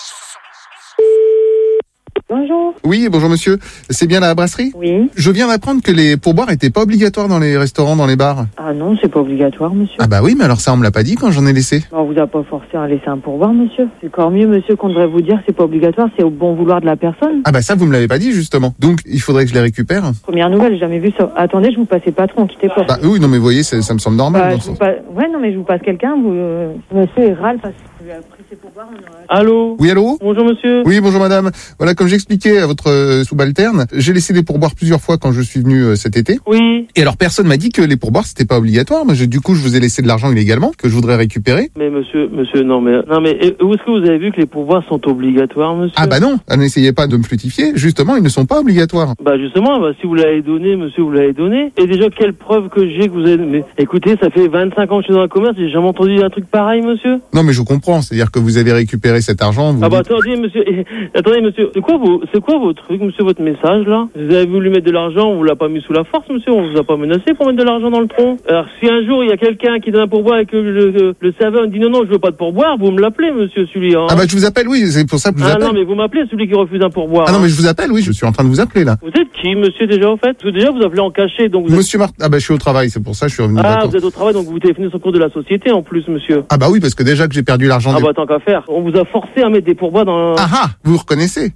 Bonjour. Oui, bonjour monsieur. C'est bien la brasserie? Oui. Je viens d'apprendre que les pourboires étaient pas obligatoires dans les restaurants, dans les bars. Ah non, c'est pas obligatoire, monsieur. Ah bah oui, mais alors ça on me l'a pas dit quand j'en ai laissé. On vous a pas forcé à laisser un pourboire, monsieur. C'est encore mieux, monsieur, qu'on devrait vous dire que c'est pas obligatoire, c'est au bon vouloir de la personne. Ah bah ça vous me l'avez pas dit justement. Donc il faudrait que je les récupère. Première nouvelle, j'ai jamais vu ça. Attendez, je vous passe les patrons, quittez pas. Bah oui, non mais vous voyez, ça, ça me semble normal. Bah, dans je ce vous sens. passe- Ouais, non, mais je vous passe quelqu'un, vous... euh, Monsieur est râle parce que lui a pris ses pourboires. on aura- Allô? Oui, allô? Bonjour monsieur. Oui, bonjour madame. Voilà, comme j'expliquais à votre euh, subalterne, j'ai laissé des pourboires plusieurs fois quand je suis venu euh, cet été. Oui. Et alors personne m'a dit que les pourboires c'était pas obligatoire. Moi, je- du coup, je vous ai laissé de l'argent illégalement que je voudrais récupérer. Mais monsieur, monsieur, non mais, non mais, et où est-ce que vous avez vu que les pourboires sont obligatoires, monsieur? Ah bah non, ah, n'essayez pas de me flutifier. Justement, ils ne sont pas obligatoires. Bah justement, bah, si vous l'avez donné, monsieur, vous l'avez donné. Et déjà, quelle preuve que j'ai que vous avez... Mais écoutez, ça fait vingt-cinq ans que je suis dans le commerce, j'ai jamais entendu un truc pareil, monsieur. Non, mais je comprends. C'est-à-dire que vous avez récupéré cet argent. Vous Ah bah dites- attendez, monsieur, eh, attendez, monsieur, c'est quoi vos, c'est quoi vos trucs, monsieur, votre message, là? Vous avez voulu mettre de l'argent, on vous l'a pas mis sous la force, monsieur, on vous a pas menacé pour mettre de l'argent dans le tronc. Alors, si un jour, il y a quelqu'un qui donne un pourboire et que le, le, le serveur dit non, non, je veux pas de pourboire, vous me l'appelez, monsieur, celui-là. Hein. Ah bah je vous appelle, oui. C'est pour ça que je vous Ah appelle. non, mais vous m'appelez, celui qui refuse un pourboire. Ah non, hein. mais je vous appelle, oui. Je suis en train de vous appeler là. Vous êtes qui, monsieur, déjà, en fait? Parce que déjà, vous appelez en cachet, donc vous êtes... Monsieur Martin. Ah bah je suis au travail. C'est pour ça que je suis revenu. Ah, d'accord. vous êtes au travail, donc vous téléphonez sur le compte de la société, en plus, monsieur. Ah bah oui, parce que déjà que j'ai perdu l'argent. Ah des- bah tant qu'à faire. On vous a forcé à mettre des pourboires dans... Ah ah, vous reconnaissez? J'en sais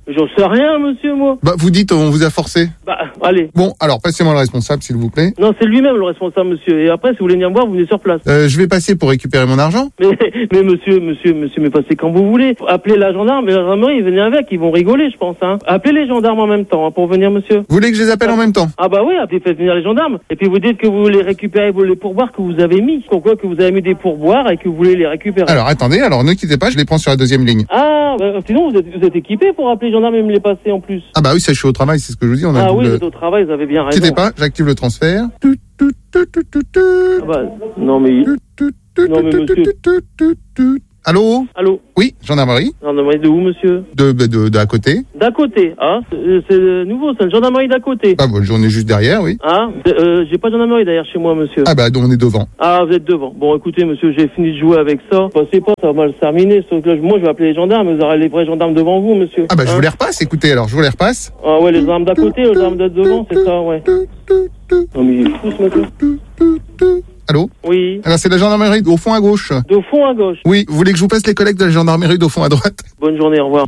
pas rien, monsieur, moi. Bah, vous dites, on vous a forcé. Bah, allez. Bon, alors, passez-moi le responsable, s'il vous plaît. Non, c'est lui-même le responsable, monsieur. Et après, si vous voulez venir me voir, vous venez sur place. Euh, je vais passer pour récupérer mon argent. Mais, mais monsieur, monsieur, monsieur, mais passez quand vous voulez. Appelez la gendarme et la gendarmerie, venez avec, ils vont rigoler, je pense, hein. Appelez les gendarmes en même temps, hein, pour venir, monsieur. Vous voulez que je les appelle en même temps? Ah bah oui, appelez, faites venir les gendarmes. Et puis vous dites que vous voulez récupérer les pourboires que vous avez mis. Pourquoi que vous avez mis des pourboires et que vous voulez les récupérer. Alors, attendez, alors ne quittez pas, je les prends sur la deuxième ligne. Ah, bah, sinon vous êtes, vous êtes équipé pour appeler les gendarmes et me les passer en plus. Ah bah oui, ça, je suis au travail, c'est ce que je vous dis. On a ah double... oui, vous êtes au travail, vous avez bien raison. Quittez pas, j'active le transfert. Ah bah, non mais... Non mais monsieur... Allô? Allô? Oui, gendarmerie. Gendarmerie de où, monsieur? De, de, de, d'à côté. D'à côté, ah, c'est, c'est nouveau, c'est une gendarmerie d'à côté. Ah bon, j'en ai juste derrière, oui. Ah, euh, j'ai pas de gendarmerie derrière chez moi, monsieur. Ah bah, donc on est devant. Ah, vous êtes devant. Bon, écoutez, monsieur, j'ai fini de jouer avec ça. Passez pas, ça va mal se terminer. Sauf que là, moi, je vais appeler les gendarmes, vous aurez les vrais gendarmes devant vous, monsieur. Ah bah, je hein? vous les repasse, écoutez, alors, je vous les repasse. Ah ouais, les gendarmes d'à côté, les gendarmes d'à devant, c'est ça, ouais. Non mais il est fou, ce mec-là. Allô? Oui. Alors c'est la gendarmerie au fond à gauche. De fond à gauche. Oui, vous voulez que je vous passe les collègues de la gendarmerie d'au fond à droite? Bonne journée, au revoir.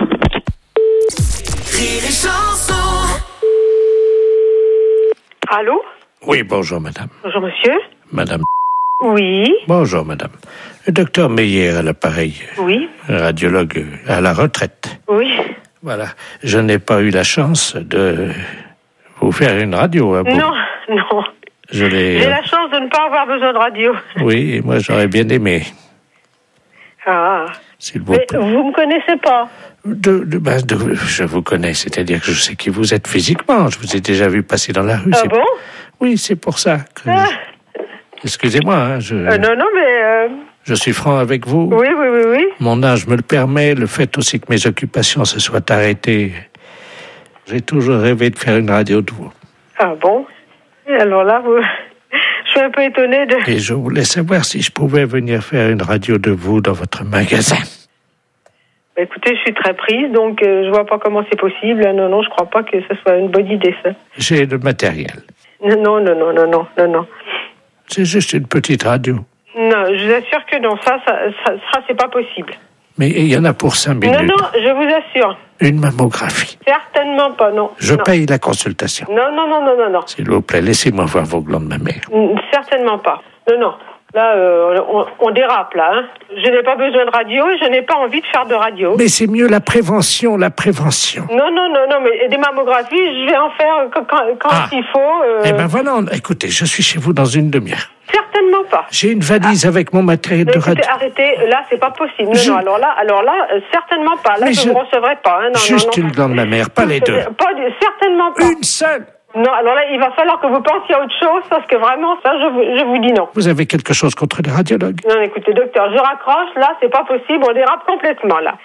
Allô? Oui, bonjour madame. Bonjour monsieur. Madame. Oui. Bonjour madame. Le docteur Meyer à l'appareil. Oui. Radiologue à la retraite. Oui. Voilà. Je n'ai pas eu la chance de vous faire une radio. Hein, bon. Non, non. Je l'ai... J'ai la chance de ne pas avoir besoin de radio. Oui, et moi j'aurais bien aimé. Ah. S'il vous Mais plaît. vous me connaissez pas? De, de, ben, de, je vous connais, c'est-à-dire que je sais qui vous êtes physiquement. Je vous ai déjà vu passer dans la rue. Ah c'est... bon? Oui, c'est pour ça que... Ah. Excusez-moi, hein, je... Euh, non, non, mais... Euh... Je suis franc avec vous. Oui, oui, oui, oui. Mon âge me le permet, le fait aussi que mes occupations se soient arrêtées. J'ai toujours rêvé de faire une radio de vous. Ah bon? Et alors là, vous... je suis un peu étonnée de... Et je voulais savoir si je pouvais venir faire une radio de vous dans votre magasin. Bah, écoutez, je suis très prise, donc euh, je vois pas comment c'est possible. Non, non, je crois pas que ce soit une bonne idée, ça. J'ai le matériel. Non, non, non, non, non, non, non, non. C'est juste une petite radio. Non, je vous assure que non, ça, ça, ça, ça c'est pas possible. Mais il y en a pour cinq minutes. Non, non, je vous assure. Une mammographie. Certainement pas, non. Je non. paye la consultation. Non, non, non, non, non, non. S'il vous plaît, laissez-moi voir vos glandes mammaires. Certainement pas. Non, non. Là, euh, on, on dérape, là. Hein. Je n'ai pas besoin de radio et je n'ai pas envie de faire de radio. Mais c'est mieux la prévention, la prévention. Non, non, non, non, mais des mammographies, je vais en faire quand, quand, quand ah. il faut. Euh... Eh ben voilà, écoutez, je suis chez vous dans une demi-heure. Certainement pas. J'ai une valise ah. avec mon matériel mais de écoutez, radio. Arrêtez, là, c'est pas possible. Non, je... non, alors là, alors là, euh, certainement pas. Là, mais je ne je... vous recevrai pas. Hein. Non, Juste non, non. une glande mammaire, pas les deux. Pas du... Certainement pas. Une seule. Non, alors là, il va falloir que vous pensiez à autre chose, parce que vraiment, ça, je vous, je vous dis non. Vous avez quelque chose contre les radiologues? Non, écoutez, docteur, je raccroche, là, c'est pas possible, on dérape complètement, là.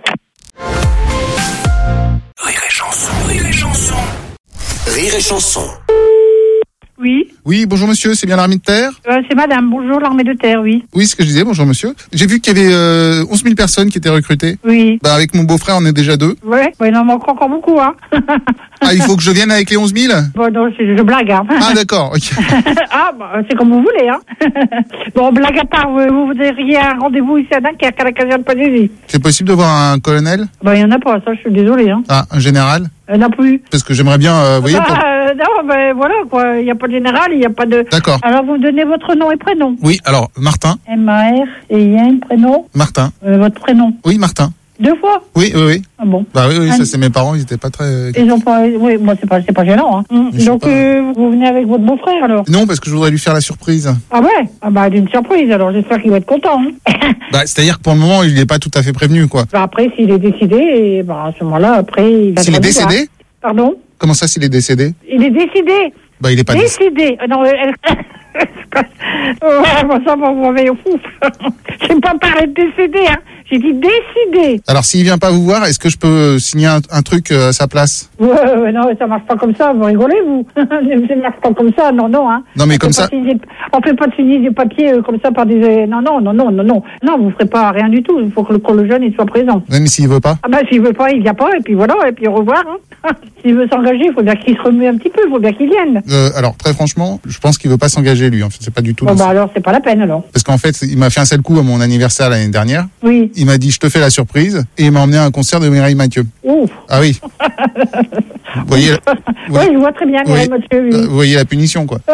Rire et chanson, rire et chanson. Rire et chanson. Oui. Oui, bonjour monsieur, c'est bien l'armée de terre? euh, C'est madame, bonjour l'armée de terre, oui. Oui, c'est ce que je disais, bonjour monsieur. J'ai vu qu'il y avait euh, onze mille personnes qui étaient recrutées. Oui. Bah avec mon beau-frère, on est déjà deux. Ouais, ouais, il en manque encore beaucoup, hein. Ah, il faut que je vienne avec les onze mille? Bon, non, je, je blague, hein. Ah, d'accord, ok. Ah, bah, c'est comme vous voulez, hein. Bon, blague à part, vous, vous voudriez un rendez-vous ici à Dunkerque, à la caserne Padésie. C'est possible de voir un colonel? Bah, il n'y en a pas, ça, je suis désolée, hein. Ah, un général? Euh, non plus. Parce que j'aimerais bien, euh, vous voyez... Bah, Pour... euh, non, ben voilà, quoi. Il n'y a pas de général, il n'y a pas de... D'accord. Alors, vous me donnez votre nom et prénom? Oui, alors, Martin. M A R et I N, prénom? Martin. Euh, votre prénom? Oui, Martin. Deux fois? Oui, oui, oui. Ah bon? Bah oui, oui, ah, ça c'est mes parents, ils étaient pas très... Ils ont pas... Oui, bon, c'est pas, c'est pas gênant, hein. Mmh. Donc, pas... euh, vous venez avec votre beau-frère, alors? Non, parce que je voudrais lui faire la surprise. Ah ouais? Ah bah, d'une surprise, alors j'espère qu'il va être content, hein. Bah, c'est-à-dire que pour le moment, il n'est pas tout à fait prévenu, quoi. Bah, après, s'il est décidé, et bah, à ce moment-là, après... Il va s'il est décédé? voir. Pardon? Comment ça, s'il est décédé? Il est décidé. Bah, il est pas décidé. Euh, non, elle... ouais, bon, ça, bon, vous m'avez au fou. J'ai pas parlé de décédé, hein. J'ai dit décidé. Alors, s'il vient pas vous voir, est-ce que je peux signer un, un truc euh, à sa place? Ouais, ouais, non, ça marche pas comme ça. Vous rigolez, vous? Ça marche pas comme ça. Non, non, hein. Non, mais on comme ça. Signer, on fait pas de signer des papiers euh, comme ça par des. Non, non, non, non, non, non. Non, vous ferez pas rien du tout. Il faut que le, que le jeune il soit présent. Même s'il veut pas? Ah bah, s'il veut pas, il vient pas. Et puis voilà. Et puis au revoir. Hein. S'il veut s'engager, il faut bien qu'il se remue un petit peu. Il faut bien qu'il vienne. Euh, alors, très franchement, je pense qu'il veut pas s'engager, lui. En fait, c'est pas du tout. Bon, bah, alors, c'est pas la peine, alors. Parce qu'en fait, il m'a fait un seul coup à mon anniversaire l'année dernière. Oui. il m'a dit je te fais la surprise et il m'a emmené à un concert de Mireille Mathieu. Ouf. Ah oui. Vous voyez, la... Oui, je vois très bien Mireille oui. Mathieu. Oui. Vous voyez la punition, quoi.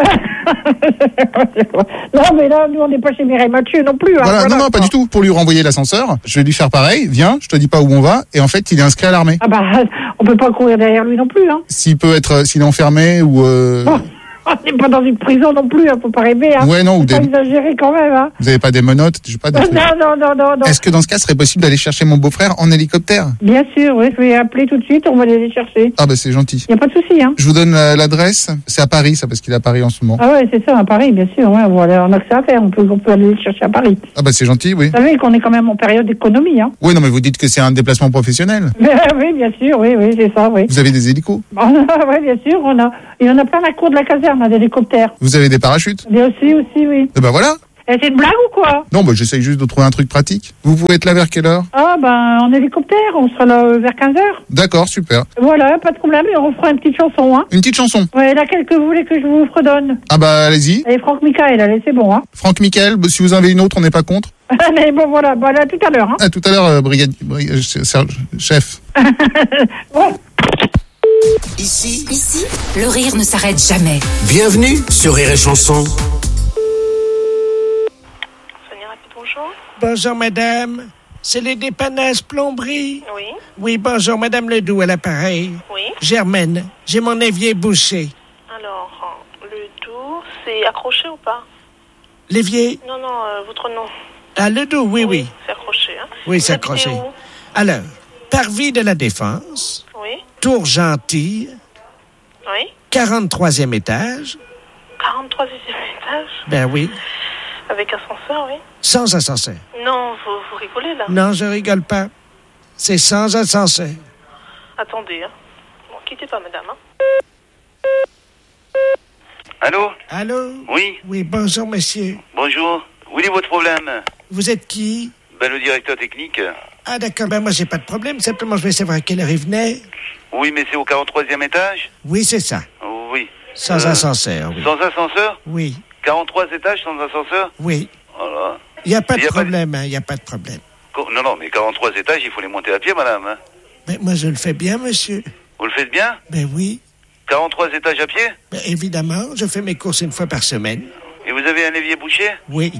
Non, mais là, nous, on n'est pas chez Mireille Mathieu non plus. Hein, voilà, voilà, non, non, pas du tout. Pour lui renvoyer l'ascenseur, je vais lui faire pareil. Viens, je te dis pas où on va. Et en fait, il est inscrit à l'armée. Ah bah, on peut pas courir derrière lui non plus, hein. S'il peut être, s'il est enfermé ou... Euh... Bon. On n'est pas dans une prison non plus, hein, faut pas rêver. Hein. Ouais, non, ou faut des... pas exagérer quand même. Hein. Vous avez pas des menottes, je sais pas. Des non, trucs. non, non, non, non. Est-ce que dans ce cas, ce serait possible d'aller chercher mon beau-frère en hélicoptère? Bien sûr, oui, je vais appeler tout de suite, on va aller les chercher. Ah bah c'est gentil. Y a pas de souci, hein. Je vous donne euh, l'adresse. C'est à Paris, ça, parce qu'il est à Paris en ce moment. Ah ouais, c'est ça, à Paris, bien sûr. Ouais, on a accès à faire, on peut, on peut aller les chercher à Paris. Ah bah c'est gentil, oui. Vous savez qu'on est quand même en période d'économie, hein. Oui, non, mais vous dites que c'est un déplacement professionnel. Mais, oui, bien sûr, oui, oui, c'est ça, oui. Vous avez des hélicos? Oui, bien sûr, on a, il y en a plein à la cour de la caserne, hein, des hélicoptères. Vous avez des parachutes? Mais aussi, aussi, oui. Eh ben voilà. Et c'est une blague ou quoi? Non, bah j'essaye juste de trouver un truc pratique. Vous pouvez être là vers quelle heure? Ah ben, en hélicoptère, on sera là euh, vers quinze heures. D'accord, super. Voilà, pas de problème, et on fera une petite chanson, hein. Une petite chanson? Ouais, laquelle que vous voulez que je vous redonne? Ah bah allez-y. Et Franck Michael, allez, c'est bon, hein. Franck Michael, bah, si vous en avez une autre, on n'est pas contre. Mais bon, voilà, bah là, tout à l'heure, hein. À tout à l'heure, euh, brigade, brigade, Serge, chef. Bon. Ici, ici, le rire ne s'arrête jamais. Bienvenue sur Rire et Chanson. Bonjour. Bonjour madame, c'est les dépannages plomberie. Oui. Oui, bonjour madame Ledoux à l'appareil. Oui. Germaine, j'ai mon évier bouché. Alors, le doux, c'est accroché ou pas? L'évier? Non, non, euh, votre nom. Ah, Ledoux, oui, oui. C'est accroché, hein. Oui, c'est Vous habitez accroché. où? Alors, Parvis de la Défense, Oui. Tour Gentil, Oui. quarante-troisième étage. quarante-troisième étage. Ben oui, Avec ascenseur, oui. sans ascenseur. Non, vous, vous rigolez là. Non, je rigole pas. C'est sans ascenseur. Attendez, hein. Bon, quittez pas, madame, hein. Allô? Allô? Oui. Oui, bonjour monsieur. Bonjour. Où est votre problème? Vous êtes qui? Ben, le directeur technique. Ah d'accord, ben moi j'ai pas de problème, simplement je vais savoir à quelle heure il venait. Oui, mais c'est au quarante-troisième étage? Oui, c'est ça. Oui. Sans Euh, ascenseur, oui. Sans ascenseur? Oui, quarante-trois étages sans ascenseur? oui. Voilà. Il n'y a pas de Y a pas de- problème, il hein, n'y a pas de problème. Co- Non, non, mais quarante-trois étages, il faut les monter à pied, madame. Hein. Mais moi je le fais bien, monsieur. Vous le faites bien? Ben oui. quarante-trois étages à pied? Ben évidemment, je fais mes courses une fois par semaine. Et vous avez un évier bouché? Oui.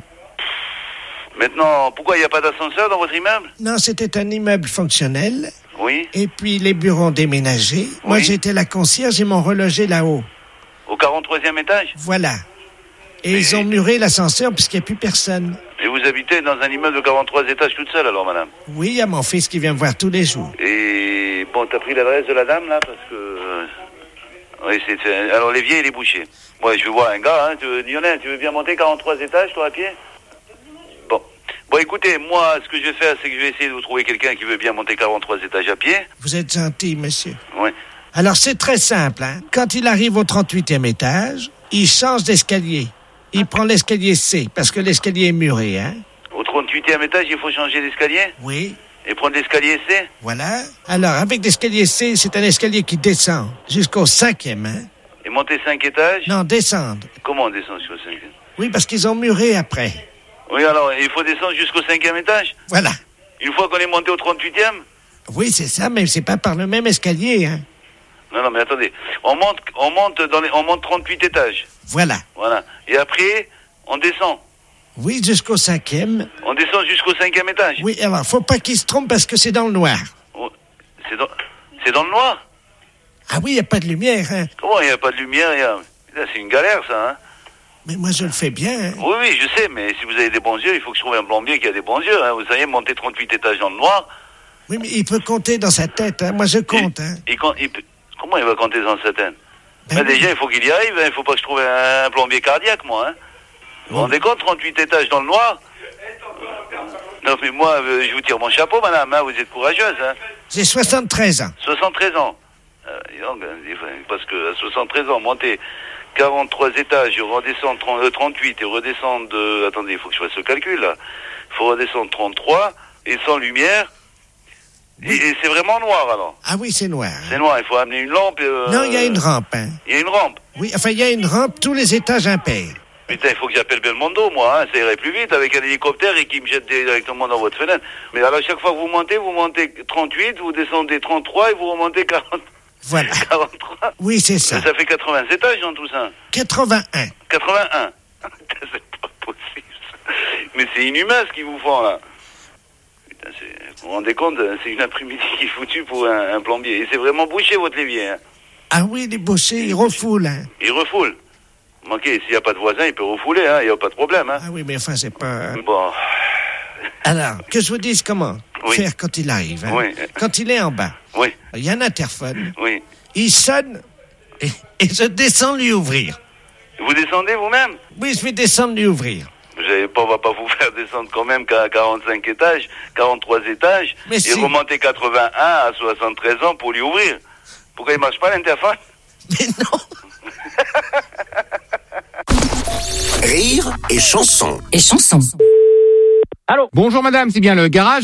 Maintenant, pourquoi il n'y a pas d'ascenseur dans votre immeuble? Non, c'était un immeuble fonctionnel. Oui. Et puis les bureaux ont déménagé. Moi Oui. j'étais la concierge et m'ont relogé là-haut. Au quarante-troisième étage? Voilà. Et ils ont muré l'ascenseur puisqu'il n'y a plus personne. Et vous habitez dans un immeuble de quarante-trois étages toute seule, alors, madame? Oui, il y a mon fils qui vient me voir tous les jours. Et bon, t'as pris l'adresse de la dame, là, parce que... euh, Oui, c'est... c'est- Alors, l'évier, il est bouché. Moi, je veux voir un gars, hein. Tu veux... Lionel, tu veux bien monter quarante-trois étages, toi, à pied? Bon. Bon, écoutez, moi, ce que je vais faire, c'est que je vais essayer de vous trouver quelqu'un qui veut bien monter quarante-trois étages à pied. Vous êtes gentil, monsieur. Oui. Alors c'est très simple, hein. Quand il arrive au trente-huitième étage, il change d'escalier. Il prend l'escalier C, parce que l'escalier est muré, hein. Au trente-huitième étage, il faut changer d'escalier? Oui. Et prendre l'escalier C? Voilà. Alors, avec l'escalier C, c'est un escalier qui descend jusqu'au cinquième, hein. Et monter cinq étages? Non, descendre. Comment on descend jusqu'au cinquième? Oui, parce qu'ils ont muré après. Oui, alors, il faut descendre jusqu'au cinquième étage? Voilà. Une fois qu'on est monté au trente-huitième? Oui, c'est ça, mais c'est pas par le même escalier, hein. Non, non, mais attendez. On monte, on monte dans les, on monte trente-huit étages. Voilà. Voilà. Et après, on descend. Oui, jusqu'au cinquième. On descend jusqu'au cinquième étage. Oui, alors, faut pas qu'il se trompe parce que c'est dans le noir. Oh, c'est dans, c'est dans le noir? Ah oui, il n'y a pas de lumière, hein. Comment il n'y a pas de lumière? Y a... Là, c'est une galère, ça, hein. Mais moi, je le fais bien, hein. Oui, oui, je sais, mais si vous avez des bons yeux, il faut que je trouve un plombier qui a des bons yeux, hein. Vous savez, monter trente-huit étages dans le noir. Oui, mais il peut compter dans sa tête, hein. Moi, je compte, hein. Il, il, il peut... Comment il va compter dans sa tête? Ben ben, déjà, il faut qu'il y arrive, hein. Il faut pas que je trouve un, un plombier cardiaque, moi, hein. Vous vous rendez compte, trente-huit étages dans le noir? Non, mais moi, euh, je vous tire mon chapeau, madame, hein. Vous êtes courageuse, hein. J'ai soixante-treize ans. soixante-treize ans. Euh, dis donc, parce que à soixante-treize ans, monter quarante-trois étages, redescendre trente, euh, trente-huit et redescendre... Euh, attendez, il faut que je fasse ce calcul, là. Il faut redescendre trente-trois et sans lumière. Et, et c'est vraiment noir, alors? Ah oui, c'est noir. C'est noir, il faut amener une lampe. Euh, non, il y a une rampe, hein. Il y a une rampe? Oui, enfin, il y a une rampe, tous les étages impairs. Putain, il faut que j'appelle Belmondo, moi, hein. Ça irait plus vite avec un hélicoptère et qui me jette directement dans votre fenêtre. Mais alors, chaque fois que vous montez, vous montez trente-huit, vous descendez trente-trois et vous remontez quarante. Voilà. quarante-trois. Oui, c'est ça. Ça fait quatre-vingts étages dans tout ça. quatre-vingt-un. quatre-vingt-un. C'est pas possible. Mais c'est inhumain ce qu'ils vous font, là. Putain, c'est... vous vous rendez compte, c'est une après-midi qui est foutue pour un, un plombier. Et c'est vraiment bouché, votre l'évier, hein. Ah oui, les bossés, ils refoulent, hein. Ils refoulent. Manqué, s'il n'y a pas de voisin, il peut refouler, hein. Il n'y a pas de problème, hein. Ah oui, mais enfin, c'est pas... Bon. Alors, que je vous dise comment Oui. faire quand il arrive, hein. Oui. Quand il est en bas. Oui. Il y a un interphone. Oui. Il sonne et, et je descends lui ouvrir. Vous descendez vous-même? Oui, je vais descendre lui ouvrir. Vous n'allez pas, on va pas vous faire descendre quand même qu'à quarante-cinq étages, quarante-trois étages, Mais et si. remonter quatre-vingt-un à soixante-treize ans pour lui ouvrir. Pourquoi il marche pas l'interphone? Mais non. Rire et chanson. Et chanson. Allô? Bonjour madame, c'est bien le garage?